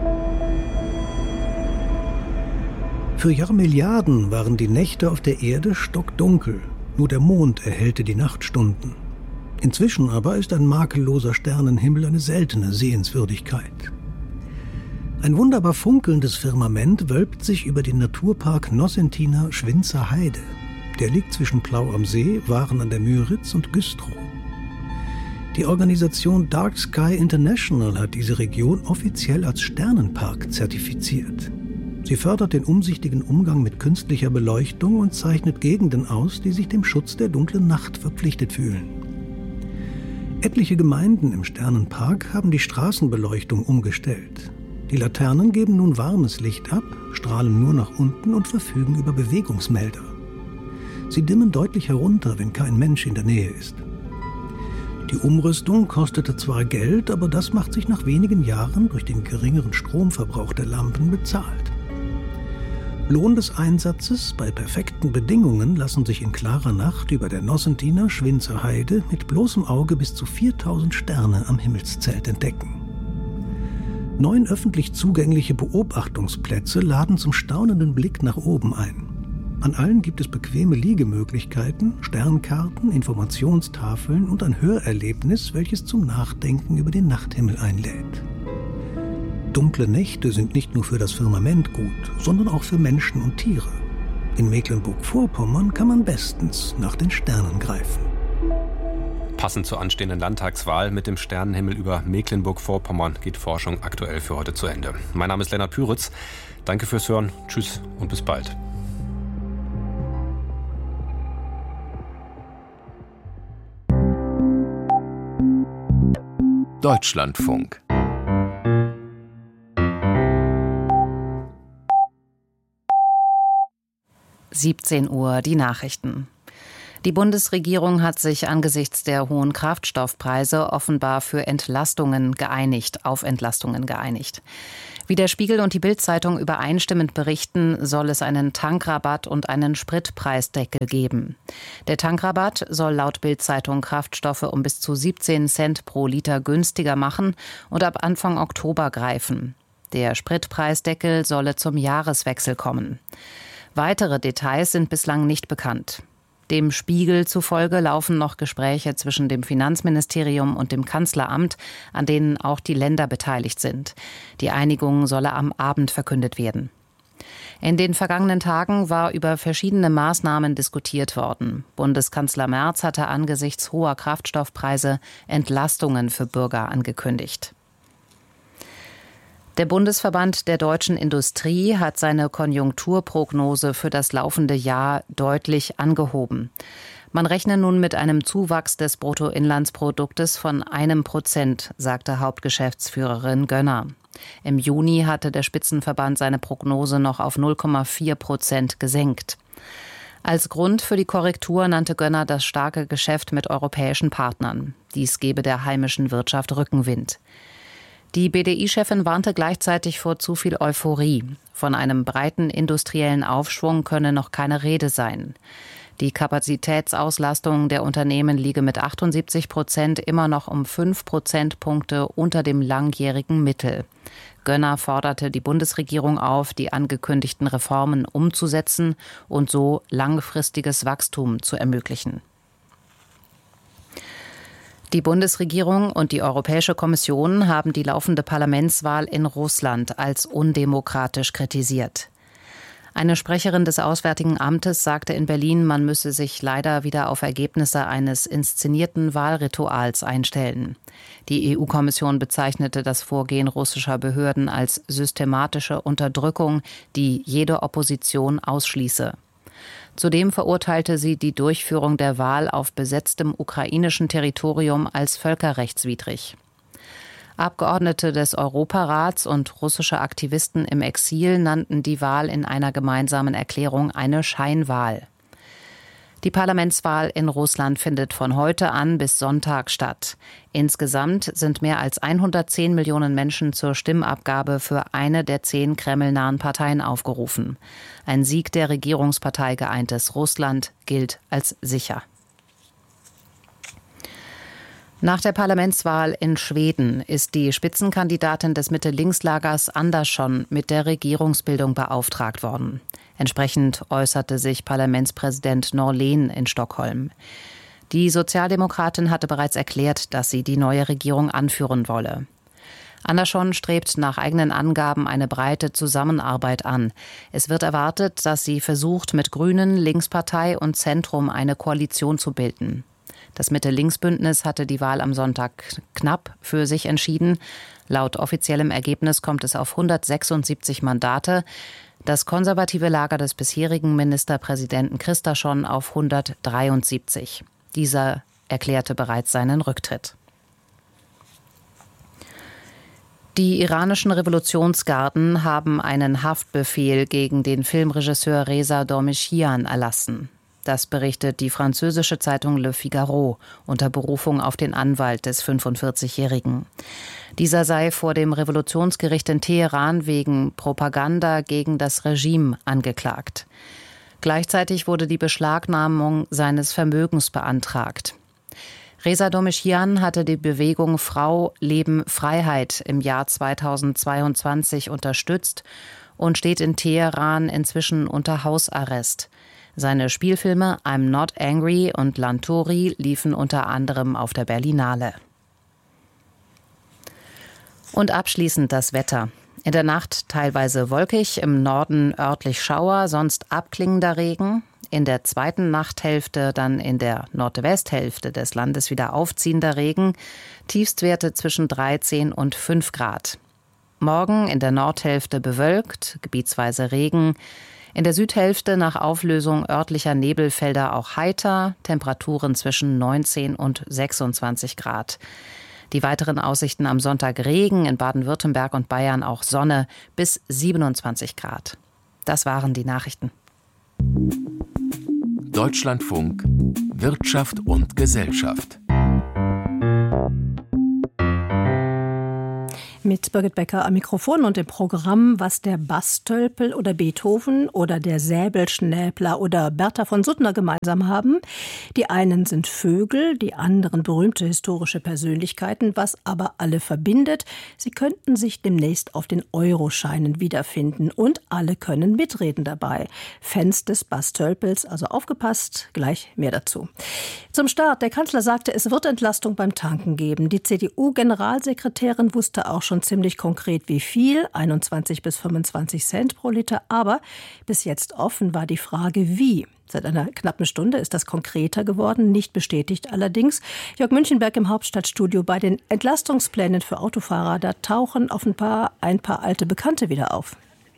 Für Jahrmilliarden waren die Nächte auf der Erde stockdunkel. Nur der Mond erhellte die Nachtstunden. Inzwischen aber ist ein makelloser Sternenhimmel eine seltene Sehenswürdigkeit. Ein wunderbar funkelndes Firmament wölbt sich über den Naturpark Nosentiner Schwinzer Heide. Der liegt zwischen Plau am See, Waren an der Müritz und Güstrow. Die Organisation Dark Sky International hat diese Region offiziell als Sternenpark zertifiziert. Sie fördert den umsichtigen Umgang mit künstlicher Beleuchtung und zeichnet Gegenden aus, die sich dem Schutz der dunklen Nacht verpflichtet fühlen. Etliche Gemeinden im Sternenpark haben die Straßenbeleuchtung umgestellt. Die Laternen geben nun warmes Licht ab, strahlen nur nach unten und verfügen über Bewegungsmelder. Sie dimmen deutlich herunter, wenn kein Mensch in der Nähe ist. Die Umrüstung kostete zwar Geld, aber das macht sich nach wenigen Jahren durch den geringeren Stromverbrauch der Lampen bezahlt. Lohn des Einsatzes bei perfekten Bedingungen lassen sich in klarer Nacht über der Nosentiner Schwinzer Heide mit bloßem Auge bis zu 4000 Sterne am Himmelszelt entdecken. 9 öffentlich zugängliche Beobachtungsplätze laden zum staunenden Blick nach oben ein. An allen gibt es bequeme Liegemöglichkeiten, Sternkarten, Informationstafeln und ein Hörerlebnis, welches zum Nachdenken über den Nachthimmel einlädt. Dunkle Nächte sind nicht nur für das Firmament gut, sondern auch für Menschen und Tiere. In Mecklenburg-Vorpommern kann man bestens nach den Sternen greifen. Passend zur anstehenden Landtagswahl mit dem Sternenhimmel über Mecklenburg-Vorpommern geht Forschung aktuell für heute zu Ende. Mein Name ist Lennart Püritz. Danke fürs Hören. Tschüss und bis bald. Deutschlandfunk. Uhr, die Nachrichten. Die Bundesregierung hat sich angesichts der hohen Kraftstoffpreise offenbar auf Entlastungen geeinigt. Wie der Spiegel und die Bild-Zeitung übereinstimmend berichten, soll es einen Tankrabatt und einen Spritpreisdeckel geben. Der Tankrabatt soll laut Bild-Zeitung Kraftstoffe um bis zu 17 Cent pro Liter günstiger machen und ab Anfang Oktober greifen. Der Spritpreisdeckel solle zum Jahreswechsel kommen. Weitere Details sind bislang nicht bekannt. Dem Spiegel zufolge laufen noch Gespräche zwischen dem Finanzministerium und dem Kanzleramt, an denen auch die Länder beteiligt sind. Die Einigung solle am Abend verkündet werden. In den vergangenen Tagen war über verschiedene Maßnahmen diskutiert worden. Bundeskanzler Merz hatte angesichts hoher Kraftstoffpreise Entlastungen für Bürger angekündigt. Der Bundesverband der deutschen Industrie hat seine Konjunkturprognose für das laufende Jahr deutlich angehoben. Man rechne nun mit einem Zuwachs des Bruttoinlandsproduktes von 1%, sagte Hauptgeschäftsführerin Gönner. Im Juni hatte der Spitzenverband seine Prognose noch auf 0,4% gesenkt. Als Grund für die Korrektur nannte Gönner das starke Geschäft mit europäischen Partnern. Dies gebe der heimischen Wirtschaft Rückenwind. Die BDI-Chefin warnte gleichzeitig vor zu viel Euphorie. Von einem breiten industriellen Aufschwung könne noch keine Rede sein. Die Kapazitätsauslastung der Unternehmen liege mit 78% immer noch um 5 Prozentpunkte unter dem langjährigen Mittel. Gönner forderte die Bundesregierung auf, die angekündigten Reformen umzusetzen und so langfristiges Wachstum zu ermöglichen. Die Bundesregierung und die Europäische Kommission haben die laufende Parlamentswahl in Russland als undemokratisch kritisiert. Eine Sprecherin des Auswärtigen Amtes sagte in Berlin, man müsse sich leider wieder auf Ergebnisse eines inszenierten Wahlrituals einstellen. Die EU-Kommission bezeichnete das Vorgehen russischer Behörden als systematische Unterdrückung, die jede Opposition ausschließe. Zudem verurteilte sie die Durchführung der Wahl auf besetztem ukrainischen Territorium als völkerrechtswidrig. Abgeordnete des Europarats und russische Aktivisten im Exil nannten die Wahl in einer gemeinsamen Erklärung eine Scheinwahl. Die Parlamentswahl in Russland findet von heute an bis Sonntag statt. Insgesamt sind mehr als 110 Millionen Menschen zur Stimmabgabe für eine der 10 kremlnahen Parteien aufgerufen. Ein Sieg der Regierungspartei Geeintes Russland gilt als sicher. Nach der Parlamentswahl in Schweden ist die Spitzenkandidatin des Mitte-Links-Lagers Andersson mit der Regierungsbildung beauftragt worden. Entsprechend äußerte sich Parlamentspräsident Norlén in Stockholm. Die Sozialdemokratin hatte bereits erklärt, dass sie die neue Regierung anführen wolle. Andersson strebt nach eigenen Angaben eine breite Zusammenarbeit an. Es wird erwartet, dass sie versucht, mit Grünen, Linkspartei und Zentrum eine Koalition zu bilden. Das Mitte-Links-Bündnis hatte die Wahl am Sonntag knapp für sich entschieden. Laut offiziellem Ergebnis kommt es auf 176 Mandate. Das konservative Lager des bisherigen Ministerpräsidenten Kristersson auf 173. Dieser erklärte bereits seinen Rücktritt. Die iranischen Revolutionsgarden haben einen Haftbefehl gegen den Filmregisseur Reza Dormeshian erlassen. Das berichtet die französische Zeitung Le Figaro unter Berufung auf den Anwalt des 45-Jährigen. Dieser sei vor dem Revolutionsgericht in Teheran wegen Propaganda gegen das Regime angeklagt. Gleichzeitig wurde die Beschlagnahmung seines Vermögens beantragt. Reza Dormeshian hatte die Bewegung Frau, Leben, Freiheit im Jahr 2022 unterstützt und steht in Teheran inzwischen unter Hausarrest. Seine Spielfilme I'm Not Angry und Lanturi liefen unter anderem auf der Berlinale. Und abschließend das Wetter. In der Nacht teilweise wolkig, im Norden örtlich Schauer, sonst abklingender Regen. In der zweiten Nachthälfte, dann in der Nordwesthälfte des Landes wieder aufziehender Regen. Tiefstwerte zwischen 13 und 5 Grad. Morgen in der Nordhälfte bewölkt, gebietsweise Regen. In der Südhälfte nach Auflösung örtlicher Nebelfelder auch heiter, Temperaturen zwischen 19 und 26 Grad. Die weiteren Aussichten am Sonntag Regen, in Baden-Württemberg und Bayern auch Sonne bis 27 Grad. Das waren die Nachrichten. Deutschlandfunk Wirtschaft und Gesellschaft. Mit Birgit Becker am Mikrofon und im Programm, was der Bastölpel oder Beethoven oder der Säbelschnäbler oder Bertha von Suttner gemeinsam haben. Die einen sind Vögel, die anderen berühmte historische Persönlichkeiten, was aber alle verbindet. Sie könnten sich demnächst auf den Euroscheinen wiederfinden und alle können mitreden dabei. Fans des Bastölpels, also aufgepasst, gleich mehr dazu. Zum Start, der Kanzler sagte, es wird Entlastung beim Tanken geben. Die CDU-Generalsekretärin wusste auch schon ziemlich konkret wie viel, 21 bis 25 Cent pro Liter. Aber bis jetzt offen war die Frage, wie. Seit einer knappen Stunde ist das konkreter geworden, nicht bestätigt allerdings. Jörg Münchenberg im Hauptstadtstudio. Bei den Entlastungsplänen für Autofahrer, da tauchen offenbar ein paar alte Bekannte wieder auf.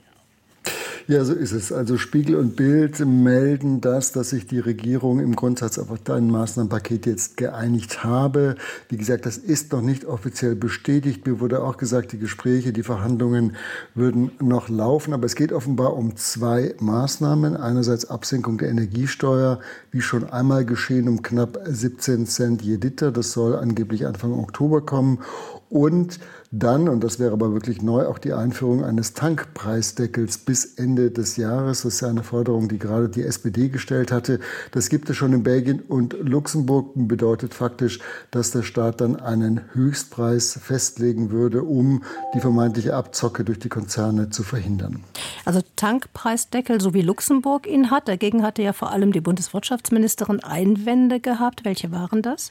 Ja, so ist es. Also Spiegel und Bild melden dass sich die Regierung im Grundsatz auf ein Maßnahmenpaket jetzt geeinigt habe. Wie gesagt, das ist noch nicht offiziell bestätigt. Mir wurde auch gesagt, die Gespräche, die Verhandlungen würden noch laufen. Aber es geht offenbar um 2 Maßnahmen. Einerseits Absenkung der Energiesteuer, wie schon einmal geschehen, um knapp 17 Cent je Liter. Das soll angeblich Anfang Oktober kommen. Und dann, und das wäre aber wirklich neu, auch die Einführung eines Tankpreisdeckels bis Ende des Jahres. Das ist ja eine Forderung, die gerade die SPD gestellt hatte. Das gibt es schon in Belgien und Luxemburg. Bedeutet faktisch, dass der Staat dann einen Höchstpreis festlegen würde, um die vermeintliche Abzocke durch die Konzerne zu verhindern. Also Tankpreisdeckel, so wie Luxemburg ihn hat. Dagegen hatte ja vor allem die Bundeswirtschaftsministerin Einwände gehabt. Welche waren das?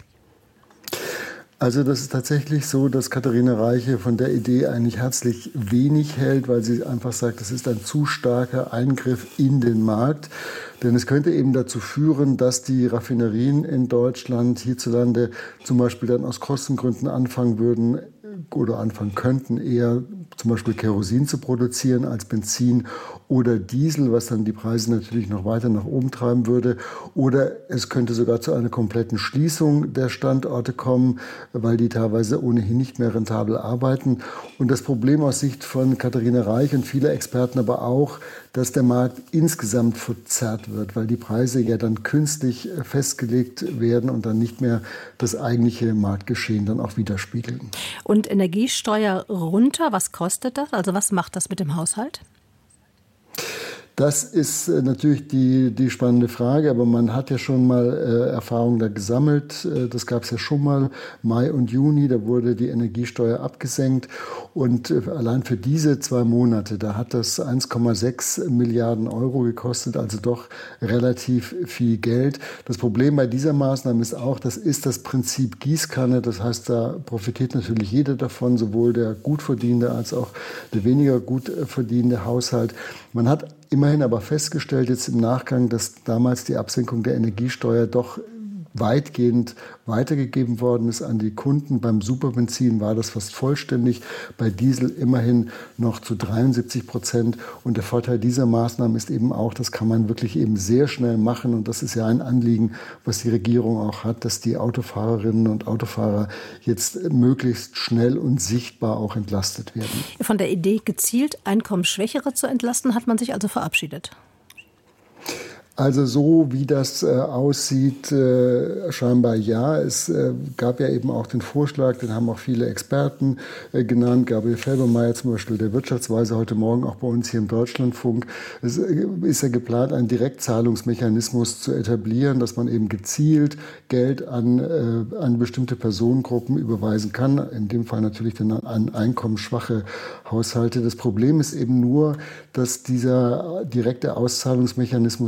Also das ist tatsächlich so, dass Katharina Reiche von der Idee eigentlich herzlich wenig hält, weil sie einfach sagt, das ist ein zu starker Eingriff in den Markt. Denn es könnte eben dazu führen, dass die Raffinerien in Deutschland hierzulande zum Beispiel dann aus Kostengründen anfangen würden oder anfangen könnten, eher zum Beispiel Kerosin zu produzieren als Benzin oder Diesel, was dann die Preise natürlich noch weiter nach oben treiben würde. Oder es könnte sogar zu einer kompletten Schließung der Standorte kommen, weil die teilweise ohnehin nicht mehr rentabel arbeiten. Und das Problem aus Sicht von Katharina Reich und vieler Experten aber auch, dass der Markt insgesamt verzerrt wird, weil die Preise ja dann künstlich festgelegt werden und dann nicht mehr das eigentliche Marktgeschehen dann auch widerspiegeln. Und Energiesteuer runter, was kostet das? Also was macht das mit dem Haushalt? Das ist natürlich die spannende Frage, aber man hat ja schon mal Erfahrungen da gesammelt. Das gab es ja schon mal, Mai und Juni, da wurde die Energiesteuer abgesenkt. Und allein für diese 2 Monate, da hat das 1,6 Milliarden Euro gekostet, also doch relativ viel Geld. Das Problem bei dieser Maßnahme ist auch, das ist das Prinzip Gießkanne. Das heißt, da profitiert natürlich jeder davon, sowohl der gut verdienende als auch der weniger gut verdienende Haushalt. Man hat immerhin aber festgestellt jetzt im Nachgang, dass damals die Absenkung der Energiesteuer doch weitgehend weitergegeben worden ist an die Kunden. Beim Superbenzin war das fast vollständig, bei Diesel immerhin noch zu 73%. Und der Vorteil dieser Maßnahmen ist eben auch, das kann man wirklich eben sehr schnell machen. Und das ist ja ein Anliegen, was die Regierung auch hat, dass die Autofahrerinnen und Autofahrer jetzt möglichst schnell und sichtbar auch entlastet werden. Von der Idee, gezielt Einkommensschwächere zu entlasten, hat man sich also verabschiedet. Also so wie das aussieht, scheinbar ja. Es gab ja eben auch den Vorschlag, den haben auch viele Experten genannt. Gabriel Felbermayr zum Beispiel, der Wirtschaftsweise, heute Morgen auch bei uns hier im Deutschlandfunk. Es ist ja geplant, einen Direktzahlungsmechanismus zu etablieren, dass man eben gezielt Geld an bestimmte Personengruppen überweisen kann. In dem Fall natürlich dann an einkommensschwache Haushalte. Das Problem ist eben nur, dass dieser direkte Auszahlungsmechanismus noch nicht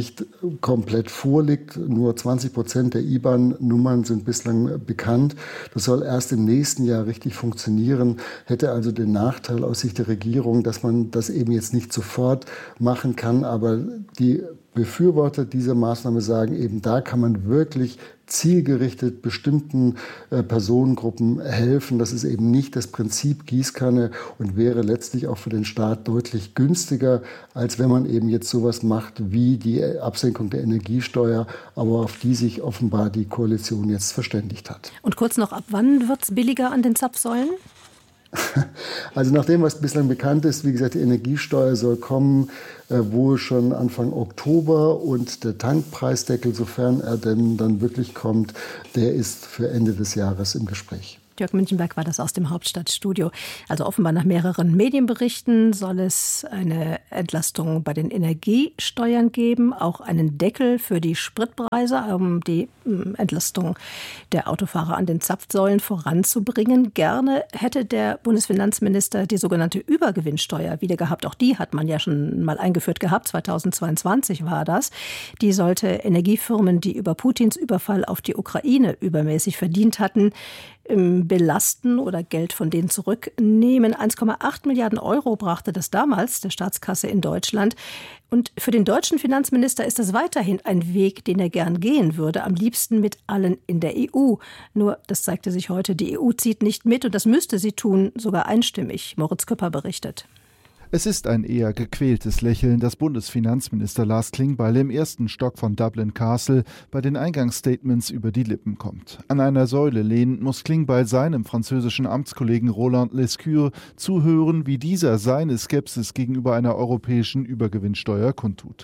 nicht komplett vorliegt. Nur 20% der IBAN-Nummern sind bislang bekannt. Das soll erst im nächsten Jahr richtig funktionieren. Hätte also den Nachteil aus Sicht der Regierung, dass man das eben jetzt nicht sofort machen kann. Aber die Befürworter dieser Maßnahme sagen eben, da kann man wirklich zielgerichtet bestimmten Personengruppen helfen. Das ist eben nicht das Prinzip Gießkanne und wäre letztlich auch für den Staat deutlich günstiger, als wenn man eben jetzt sowas macht wie die Absenkung der Energiesteuer, aber auf die sich offenbar die Koalition jetzt verständigt hat. Und kurz noch, ab wann wird es billiger an den Zapfsäulen? Also nach dem, was bislang bekannt ist, wie gesagt, die Energiesteuer soll kommen, wohl schon Anfang Oktober, und der Tankpreisdeckel, sofern er denn dann wirklich kommt, der ist für Ende des Jahres im Gespräch. Jörg Münchenberg war das aus dem Hauptstadtstudio. Also offenbar nach mehreren Medienberichten soll es eine Entlastung bei den Energiesteuern geben, auch einen Deckel für die Spritpreise, um die Entlastung der Autofahrer an den Zapfsäulen voranzubringen. Gerne hätte der Bundesfinanzminister die sogenannte Übergewinnsteuer wieder gehabt. Auch die hat man ja schon mal eingeführt gehabt. 2022 war das. Die sollte Energiefirmen, die über Putins Überfall auf die Ukraine übermäßig verdient hatten, belasten oder Geld von denen zurücknehmen. 1,8 Milliarden Euro brachte das damals der Staatskasse in Deutschland. Und für den deutschen Finanzminister ist das weiterhin ein Weg, den er gern gehen würde, am liebsten mit allen in der EU. Nur, das zeigte sich heute, die EU zieht nicht mit, und das müsste sie tun, sogar einstimmig. Moritz Küpper berichtet. Es ist ein eher gequältes Lächeln, das Bundesfinanzminister Lars Klingbeil im ersten Stock von Dublin Castle bei den Eingangsstatements über die Lippen kommt. An einer Säule lehnend muss Klingbeil seinem französischen Amtskollegen Roland Lescure zuhören, wie dieser seine Skepsis gegenüber einer europäischen Übergewinnsteuer kundtut.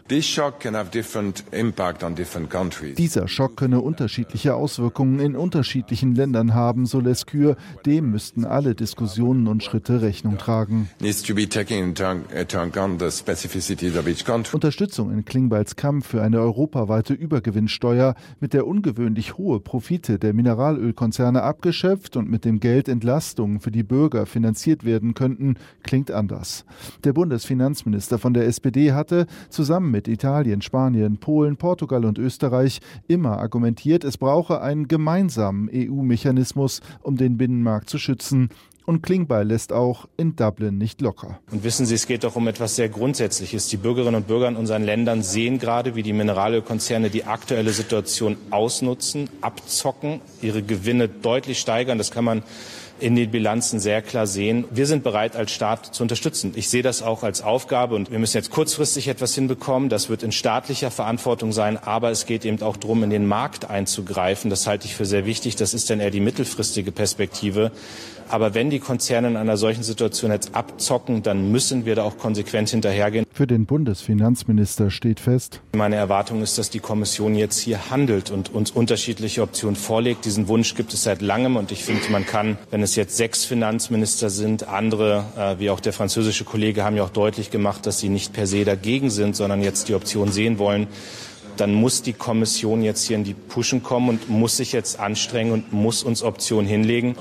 Dieser Schock könne unterschiedliche Auswirkungen in unterschiedlichen Ländern haben, so Lescure. Dem müssten alle Diskussionen und Schritte Rechnung tragen. Unterstützung in Klingbeils Kampf für eine europaweite Übergewinnsteuer, mit der ungewöhnlich hohe Profite der Mineralölkonzerne abgeschöpft und mit dem Geld Entlastungen für die Bürger finanziert werden könnten, klingt anders. Der Bundesfinanzminister von der SPD hatte, zusammen mit Italien, Spanien, Polen, Portugal und Österreich, immer argumentiert, es brauche einen gemeinsamen EU-Mechanismus, um den Binnenmarkt zu schützen. Und Klingbeil lässt auch in Dublin nicht locker. Und wissen Sie, es geht doch um etwas sehr Grundsätzliches. Die Bürgerinnen und Bürger in unseren Ländern sehen gerade, wie die Mineralölkonzerne die aktuelle Situation ausnutzen, abzocken, ihre Gewinne deutlich steigern. Das kann man in den Bilanzen sehr klar sehen. Wir sind bereit, als Staat zu unterstützen. Ich sehe das auch als Aufgabe, und wir müssen jetzt kurzfristig etwas hinbekommen. Das wird in staatlicher Verantwortung sein, aber es geht eben auch darum, in den Markt einzugreifen. Das halte ich für sehr wichtig. Das ist dann eher die mittelfristige Perspektive. Aber wenn die Konzerne in einer solchen Situation jetzt abzocken, dann müssen wir da auch konsequent hinterhergehen. Für den Bundesfinanzminister steht fest: Meine Erwartung ist, dass die Kommission jetzt hier handelt und uns unterschiedliche Optionen vorlegt. Diesen Wunsch gibt es seit langem, und ich finde, man kann, wenn es jetzt 6 Finanzminister sind, andere, wie auch der französische Kollege, haben ja auch deutlich gemacht, dass sie nicht per se dagegen sind, sondern jetzt die Option sehen wollen. Dann muss die Kommission jetzt hier in die Puschen kommen und muss sich jetzt anstrengen und muss uns Optionen hinlegen.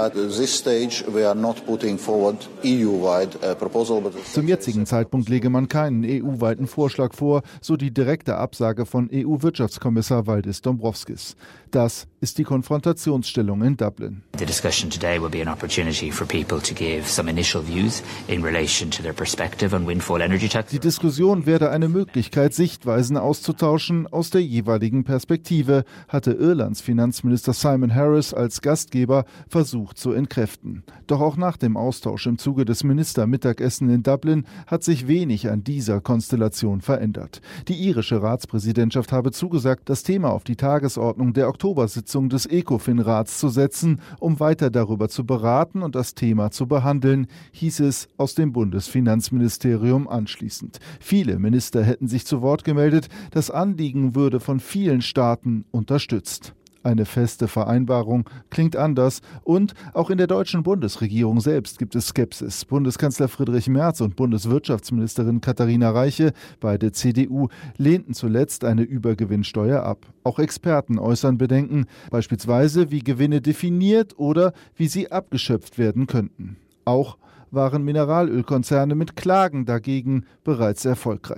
Zum jetzigen Zeitpunkt lege man keinen EU-weiten Vorschlag vor, so die direkte Absage von EU-Wirtschaftskommissar Valdis Dombrovskis. Das ist die Konfrontationsstellung in Dublin. The discussion today will be an opportunity for people to give some initial views in relation to their perspective on windfall energy tax. Die Diskussion werde eine Möglichkeit, Sichtweisen auszutauschen aus der jeweiligen Perspektive, hatte Irlands Finanzminister Simon Harris als Gastgeber versucht zu entkräften. Doch auch nach dem Austausch im Zuge des Ministermittagessen in Dublin hat sich wenig an dieser Konstellation verändert. Die irische Ratspräsidentschaft habe zugesagt, das Thema auf die Tagesordnung der Oktobersitzung des ECOFIN-Rats zu setzen, um weiter darüber zu beraten und das Thema zu behandeln, hieß es aus dem Bundesfinanzministerium anschließend. Viele Minister hätten sich zu Wort gemeldet, das Anliegen würde von vielen Staaten unterstützt. Eine feste Vereinbarung klingt anders, und auch in der deutschen Bundesregierung selbst gibt es Skepsis. Bundeskanzler Friedrich Merz und Bundeswirtschaftsministerin Katharina Reiche, beide CDU, lehnten zuletzt eine Übergewinnsteuer ab. Auch Experten äußern Bedenken, beispielsweise wie Gewinne definiert oder wie sie abgeschöpft werden könnten. Auch waren Mineralölkonzerne mit Klagen dagegen bereits erfolgreich.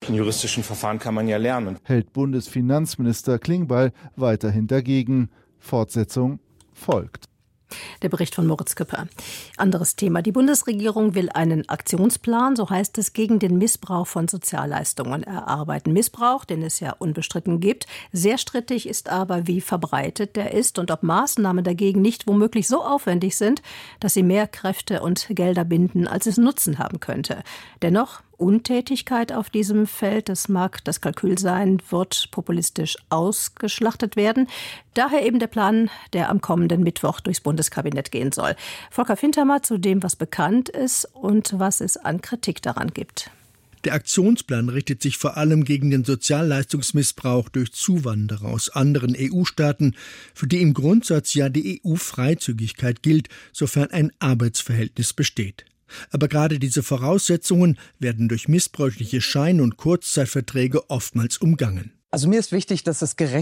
In juristischen Verfahren kann man ja lernen. Hält Bundesfinanzminister Klingbeil weiterhin dagegen. Fortsetzung folgt. Der Bericht von Moritz Küpper. Anderes Thema. Die Bundesregierung will einen Aktionsplan, so heißt es, gegen den Missbrauch von Sozialleistungen erarbeiten. Missbrauch, den es ja unbestritten gibt. Sehr strittig ist aber, wie verbreitet der ist und ob Maßnahmen dagegen nicht womöglich so aufwendig sind, dass sie mehr Kräfte und Gelder binden, als es Nutzen haben könnte. Dennoch, Untätigkeit auf diesem Feld, das mag das Kalkül sein, wird populistisch ausgeschlachtet werden. Daher eben der Plan, der am kommenden Mittwoch durchs Bundeskabinett gehen soll. Volker Fintermer zu dem, was bekannt ist und was es an Kritik daran gibt. Der Aktionsplan richtet sich vor allem gegen den Sozialleistungsmissbrauch durch Zuwanderer aus anderen EU-Staaten, für die im Grundsatz ja die EU-Freizügigkeit gilt, sofern ein Arbeitsverhältnis besteht. Aber gerade diese Voraussetzungen werden durch missbräuchliche Schein- und Kurzzeitverträge oftmals umgangen. Also mir ist wichtig, dass es gerecht